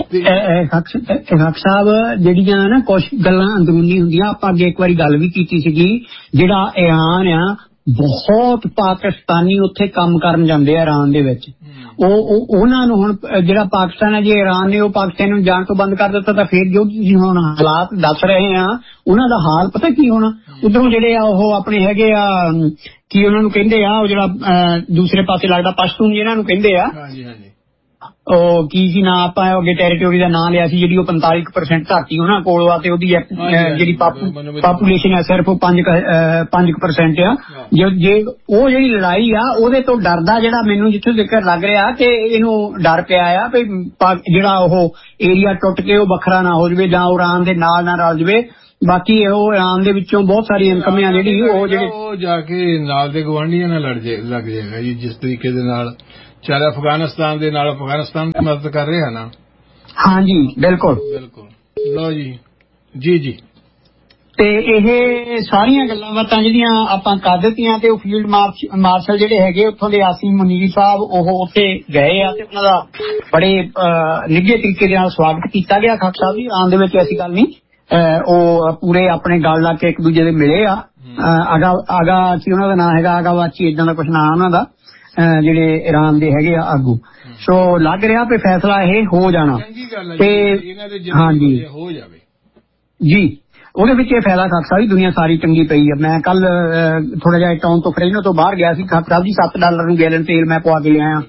ਹਕ ਸਾਹਿਬ ਜਿਹੜੀਆਂ ਨਾ ਕੁਝ ਗੱਲਾਂ ਅੰਦਰੂਨੀ ਹੁੰਦੀਆਂ, ਆਪਾਂ ਅੱਗੇ ਇੱਕ ਵਾਰੀ ਗੱਲ ਵੀ ਕੀਤੀ ਸੀਗੀ, ਜਿਹੜਾ ਇਰਾਨ ਆ ਬਹੁਤ ਪਾਕਿਸਤਾਨੀ ਉੱਥੇ ਕੰਮ ਕਰਨ ਜਾਂਦੇ ਆ ਇਰਾਨ ਦੇ ਵਿੱਚ। ਉਹ ਉਹਨਾਂ ਨੂੰ ਹੁਣ ਜਿਹੜਾ ਪਾਕਿਸਤਾਨ ਹੈ, ਜੇ ਇਰਾਨ ਨੇ ਉਹ ਪਾਕਿਸਤਾਨ ਨੂੰ ਜਾਣ ਤੋਂ ਬੰਦ ਕਰ ਦਿੱਤਾ ਤਾਂ ਫਿਰ ਜੋ ਤੁਸੀਂ ਹੁਣ ਹਾਲਾਤ ਦੱਸ ਰਹੇ ਆ ਉਹਨਾਂ ਦਾ ਹਾਲ ਪਤਾ ਕੀ ਹੋਣਾ। ਉਧਰੋਂ ਜਿਹੜੇ ਆ ਉਹ ਆਪਣੇ ਹੈਗੇ ਆ ਕੀ ਉਹਨਾਂ ਨੂੰ ਕਹਿੰਦੇ ਆ, ਉਹ ਜਿਹੜਾ ਦੂਸਰੇ ਪਾਸੇ ਲੱਗਦਾ ਪਸ਼ਤੂਨ ਜਿਹਨਾਂ ਨੂੰ ਕਹਿੰਦੇ ਆ, ਉਹ ਕੀ ਸੀ ਨਾ ਆਪਾਂ ਅੱਗੇ ਟੈਰੀਟੋਰੀ ਦਾ ਨਾਂ ਲਿਆ ਸੀ, ਜਿਹੜੀ ਉਹ ਪੰਤਾਲੀ ਪਰਸੈਂਟ ਧਰਤੀ ਉਹਨਾਂ ਕੋਲ ਆ ਤੇ ਉਹਦੀ ਜਿਹੜੀ ਪਾਪੂਲੇਸ਼ਨ ਹੈ ਸਿਰਫ ਉਹ ਪੰਜ ਪੰਜ ਪਰਸੈਂਟ ਆ। ਜੇ ਉਹ ਜਿਹੜੀ ਲੜਾਈ ਆ ਉਹਦੇ ਤੋਂ ਡਰਦਾ ਜਿਹੜਾ ਮੈਨੂੰ ਜਿੱਥੋਂ ਜ਼ਿਕਰ ਲੱਗ ਰਿਹਾ ਕਿ ਇਹਨੂੰ ਡਰ ਪਿਆ ਆ ਵੀ ਜਿਹੜਾ ਉਹ ਏਰੀਆ ਟੁੱਟ ਕੇ ਉਹ ਵੱਖਰਾ ਨਾ ਹੋ ਜਾਵੇ ਜਾਂ ਉਹ ਇਰਾਨ ਦੇ ਨਾਲ ਨਾ ਰਲ ਜਾਵੇ। ਬਾਕੀ ਉਹ ਇਰਾਨ ਦੇ ਵਿੱਚੋਂ ਬਹੁਤ ਸਾਰੀ ਇਨਕਮ ਆ ਜਿਹੜੀ ਉਹ ਜਿਹੜੇ ਉਹ ਜਾ ਕੇ ਨਾਲ ਦੇ ਗਵਾਂਢੀਆਂ ਨਾਲ ਲੜ ਜੇ ਲੱਗ ਜਾਏਗਾ ਜੀ। ਜਿਸ ਤਰੀਕੇ ਦੇ ਨਾਲ ਚੱਲ ਅਫਗਾਨਿਸਤਾਨ ਦੇ ਨਾਲ ਅਫਗਾਨਿਸਤਾਨ ਦੀ ਮਦਦ ਕਰ ਰਿਹਾ ਨਾ। ਹਾਂਜੀ ਬਿਲਕੁਲ ਬਿਲਕੁਲ ਲਓ ਜੀ ਜੀ ਜੀ। ਤੇ ਇਹ ਸਾਰੀਆਂ ਗੱਲਾਂ ਬਾਤਾਂ ਜਿਹੜੀਆਂ ਆਪਾਂ ਕਰ ਦਿੱਤੀਆਂ ਤੇ ਉਹ ਫੀਲਡ ਮਾਰਸ਼ਲ ਜਿਹੜੇ ਹੈਗੇ ਉੱਥੋਂ ਦੇ ਆਸਿਮ ਮੁਨੀਰ ਸਾਹਿਬ ਉਹ ਉੱਥੇ ਗਏ ਆ ਤੇ ਉਹਨਾਂ ਦਾ ਬੜੇ ਨਿੱਘੇ ਤਰੀਕੇ ਦੇ ਨਾਲ ਸਵਾਗਤ ਕੀਤਾ ਗਿਆ। ਖਾਕ ਸਾਹਿਬ ਜੀ ਆਉਣ ਦੇ ਵਿੱਚ ਐਸੀ ਗੱਲ ਨਹੀਂ, ਉਹ ਪੂਰੇ ਆਪਣੇ ਗੱਲ ਲਾ ਕੇ ਇੱਕ ਦੂਜੇ ਦੇ ਮਿਲੇ ਆ। ਆਗਾ ਆਗਾ ਸੀ ਉਹਨਾਂ ਦਾ ਨਾਂ ਹੈਗਾ, ਆਗਾ ਵਾਚੀ ਏਦਾਂ ਦਾ ਕੁਛ ਨਾਂ ਉਹਨਾਂ ਦਾ, ਜਿਹੜੇ ਇਰਾਨ ਦੇ ਹੈਗੇ ਆ ਆਗੂ। ਸੋ ਲੱਗ ਰਿਹਾ ਵੀ ਫੈਸਲਾ ਇਹ ਹੋ ਜਾਣਾ ਤੇ ਹਾਂਜੀ ਹੋ ਜਾਵੇ ਜੀ। ਉਹਦੇ ਵਿੱਚ ਇਹ ਫਾਇਦਾ ਖਾਕ ਸਾਹਿਬ ਦੁਨੀਆ ਸਾਰੀ ਚੰਗੀ ਪਈ ਆ। ਮੈਂ ਕੱਲ ਥੋੜਾ ਜਿਹਾ ਟਾਊਨ ਤੋਂ ਫਰੇਨੋ ਤੋਂ ਬਾਹਰ ਗਿਆ ਸੀ ਖਾਕ ਸਾਹਿਬ ਜੀ, ਸੱਤ ਡਾਲਰ ਨੂੰ ਗੈਲਨ ਤੇਲ ਮੈਂ ਪਵਾ ਕੇ ਲਿਆਇਆ।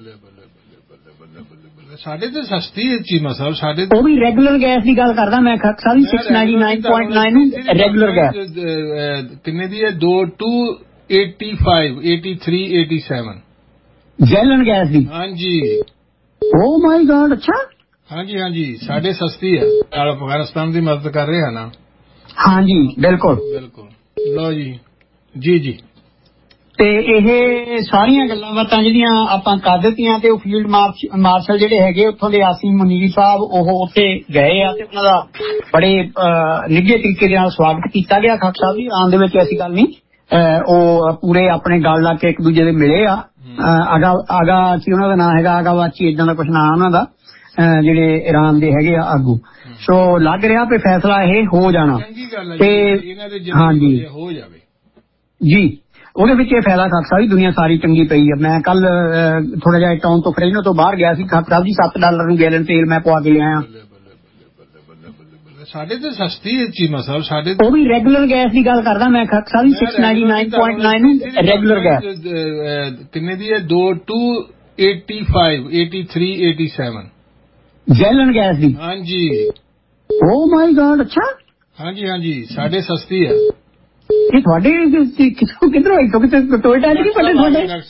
ਸਾਡੇ ਤੇ ਸਸਤੀ ਹੈ ਚੀਮਾ ਸਾਹਿਬ, ਸਾਡੇ ਉਹ ਵੀ ਰੈਗੂਲਰ ਗੈਸ ਦੀ ਗੱਲ ਕਰਦਾ ਮੈਂ ਖਾਕ ਸਾਹਿਬ ਛੇ ਸੌ ਨਿਨਆਨਵੇ ਪੁਆਇੰਟ ਨੌ ਰੈਗੂਲਰ ਗੈਸ ਕਿੰਨੇ ਦੀ ਹੈ? ਦੋ to eighty five eighty three eighty seven gallon gas ਦੀ। ਹਾਂਜੀ ਓ ਮਾਈ ਗॉड। ਅੱਛਾ ਹਾਂਜੀ ਹਾਂਜੀ ਸਾਡੇ ਸਸਤੀ ਹੈ, ਨਾਲ ਅਫਗਾਨਿਸਤਾਨ ਦੀ ਮਦਦ ਕਰ ਰਿਹਾ ਨਾ। ਹਾਂਜੀ ਬਿਲਕੁਲ ਬਿਲਕੁਲ ਲਓ ਜੀ ਜੀ ਜੀ। ਤੇ ਇਹ ਸਾਰੀਆਂ ਗੱਲਾਂ ਬਾਤਾਂ ਜਿਹੜੀਆਂ ਆਪਾਂ ਕਰ ਦਿੱਤੀਆਂ ਤੇ ਉਹ ਫੀਲਡ ਮਾਰਸ਼ਲ ਜਿਹੜੇ ਹੈਗੇ ਉੱਥੋਂ ਦੇ ਆਸਿਮ ਮੁਨੀਰ ਸਾਹਿਬ ਉਹ ਉੱਥੇ ਗਏ ਆ ਤੇ ਉਹਨਾਂ ਦਾ ਬੜੇ ਨਿੱਘੇ ਤਰੀਕੇ ਦੇ ਨਾਲ ਸਵਾਗਤ ਕੀਤਾ ਗਿਆ। ਖਾਕ ਸਾਹਿਬ ਜੀ ਆਉਣ ਦੇ ਵਿੱਚ ਐਸੀ ਗੱਲ ਨਹੀਂ, ਉਹ ਪੂਰੇ ਆਪਣੇ ਗੱਲ ਲਾ ਕੇ ਇੱਕ ਦੂਜੇ ਦੇ ਮਿਲੇ ਆ। ਆਗਾ ਆਗਾ ਸੀ ਉਹਨਾਂ ਦਾ ਨਾਂ ਹੈਗਾ, ਆਗਾ ਵਾਚੀ ਏਦਾਂ ਦਾ ਕੁਛ ਨਾਂ ਉਹਨਾਂ ਦਾ, ਜਿਹੜੇ ਇਰਾਨ ਦੇ ਹੈਗੇ ਆ ਆਗੂ। ਸੋ ਲੱਗ ਰਿਹਾ ਵੀ ਫੈਸਲਾ ਇਹ ਹੋ ਜਾਣਾ ਤੇ ਹਾਂਜੀ ਹੋ ਜਾਵੇ ਜੀ। ਉਹਦੇ ਵਿੱਚ ਇਹ ਫਾਇਦਾ ਖਾਕ ਸਾਹਿਬ ਦੁਨੀਆ ਸਾਰੀ ਚੰਗੀ ਪਈ ਆ। ਮੈਂ ਕੱਲ ਥੋੜਾ ਜਿਹਾ ਟਾਊਨ ਤੋਂ ਫਰੇਨੋ ਤੋਂ ਬਾਹਰ ਗਿਆ ਸੀ ਖਾਕ ਸਾਹਿਬ ਜੀ, ਸੱਤ ਡਾਲਰ ਨੂੰ ਗੈਲਨ ਤੇਲ ਮੈਂ ਪਵਾ ਕੇ ਲਿਆਇਆ। ਸਾਡੇ ਤੇ ਸਸਤੀ ਹੈ ਚੀਮਾ ਸਾਹਿਬ, ਸਾਡੇ ਉਹ ਵੀ ਰੈਗੂਲਰ ਗੈਸ ਦੀ ਗੱਲ ਕਰਦਾ ਮੈਂ ਖਾਕ ਸਾਹਿਬ ਛੇ ਸੌ ਨਿਨਆਨਵੇ ਪੁਆਇੰਟ ਨੌ ਰੈਗੂਲਰ ਗੈਸ ਕਿੰਨੇ ਦੀ ਹੈ? ਦੋ to eighty five eighty three eighty seven gallon gas ਦੀ। ਹਾਂਜੀ ਓ ਮਾਈ ਗॉड। ਅੱਛਾ ਹਾਂਜੀ ਹਾਂਜੀ ਸਾਡੇ ਸਸਤੀ ਹੈ। ਇਹ ਤੁਹਾਡੇ ਕਿੱਥੋਂ ਕਿੱਧਰੋਂ ਆਈ? ਟੋਇਟਾ ਜੀ ਤੁਹਾਡੇ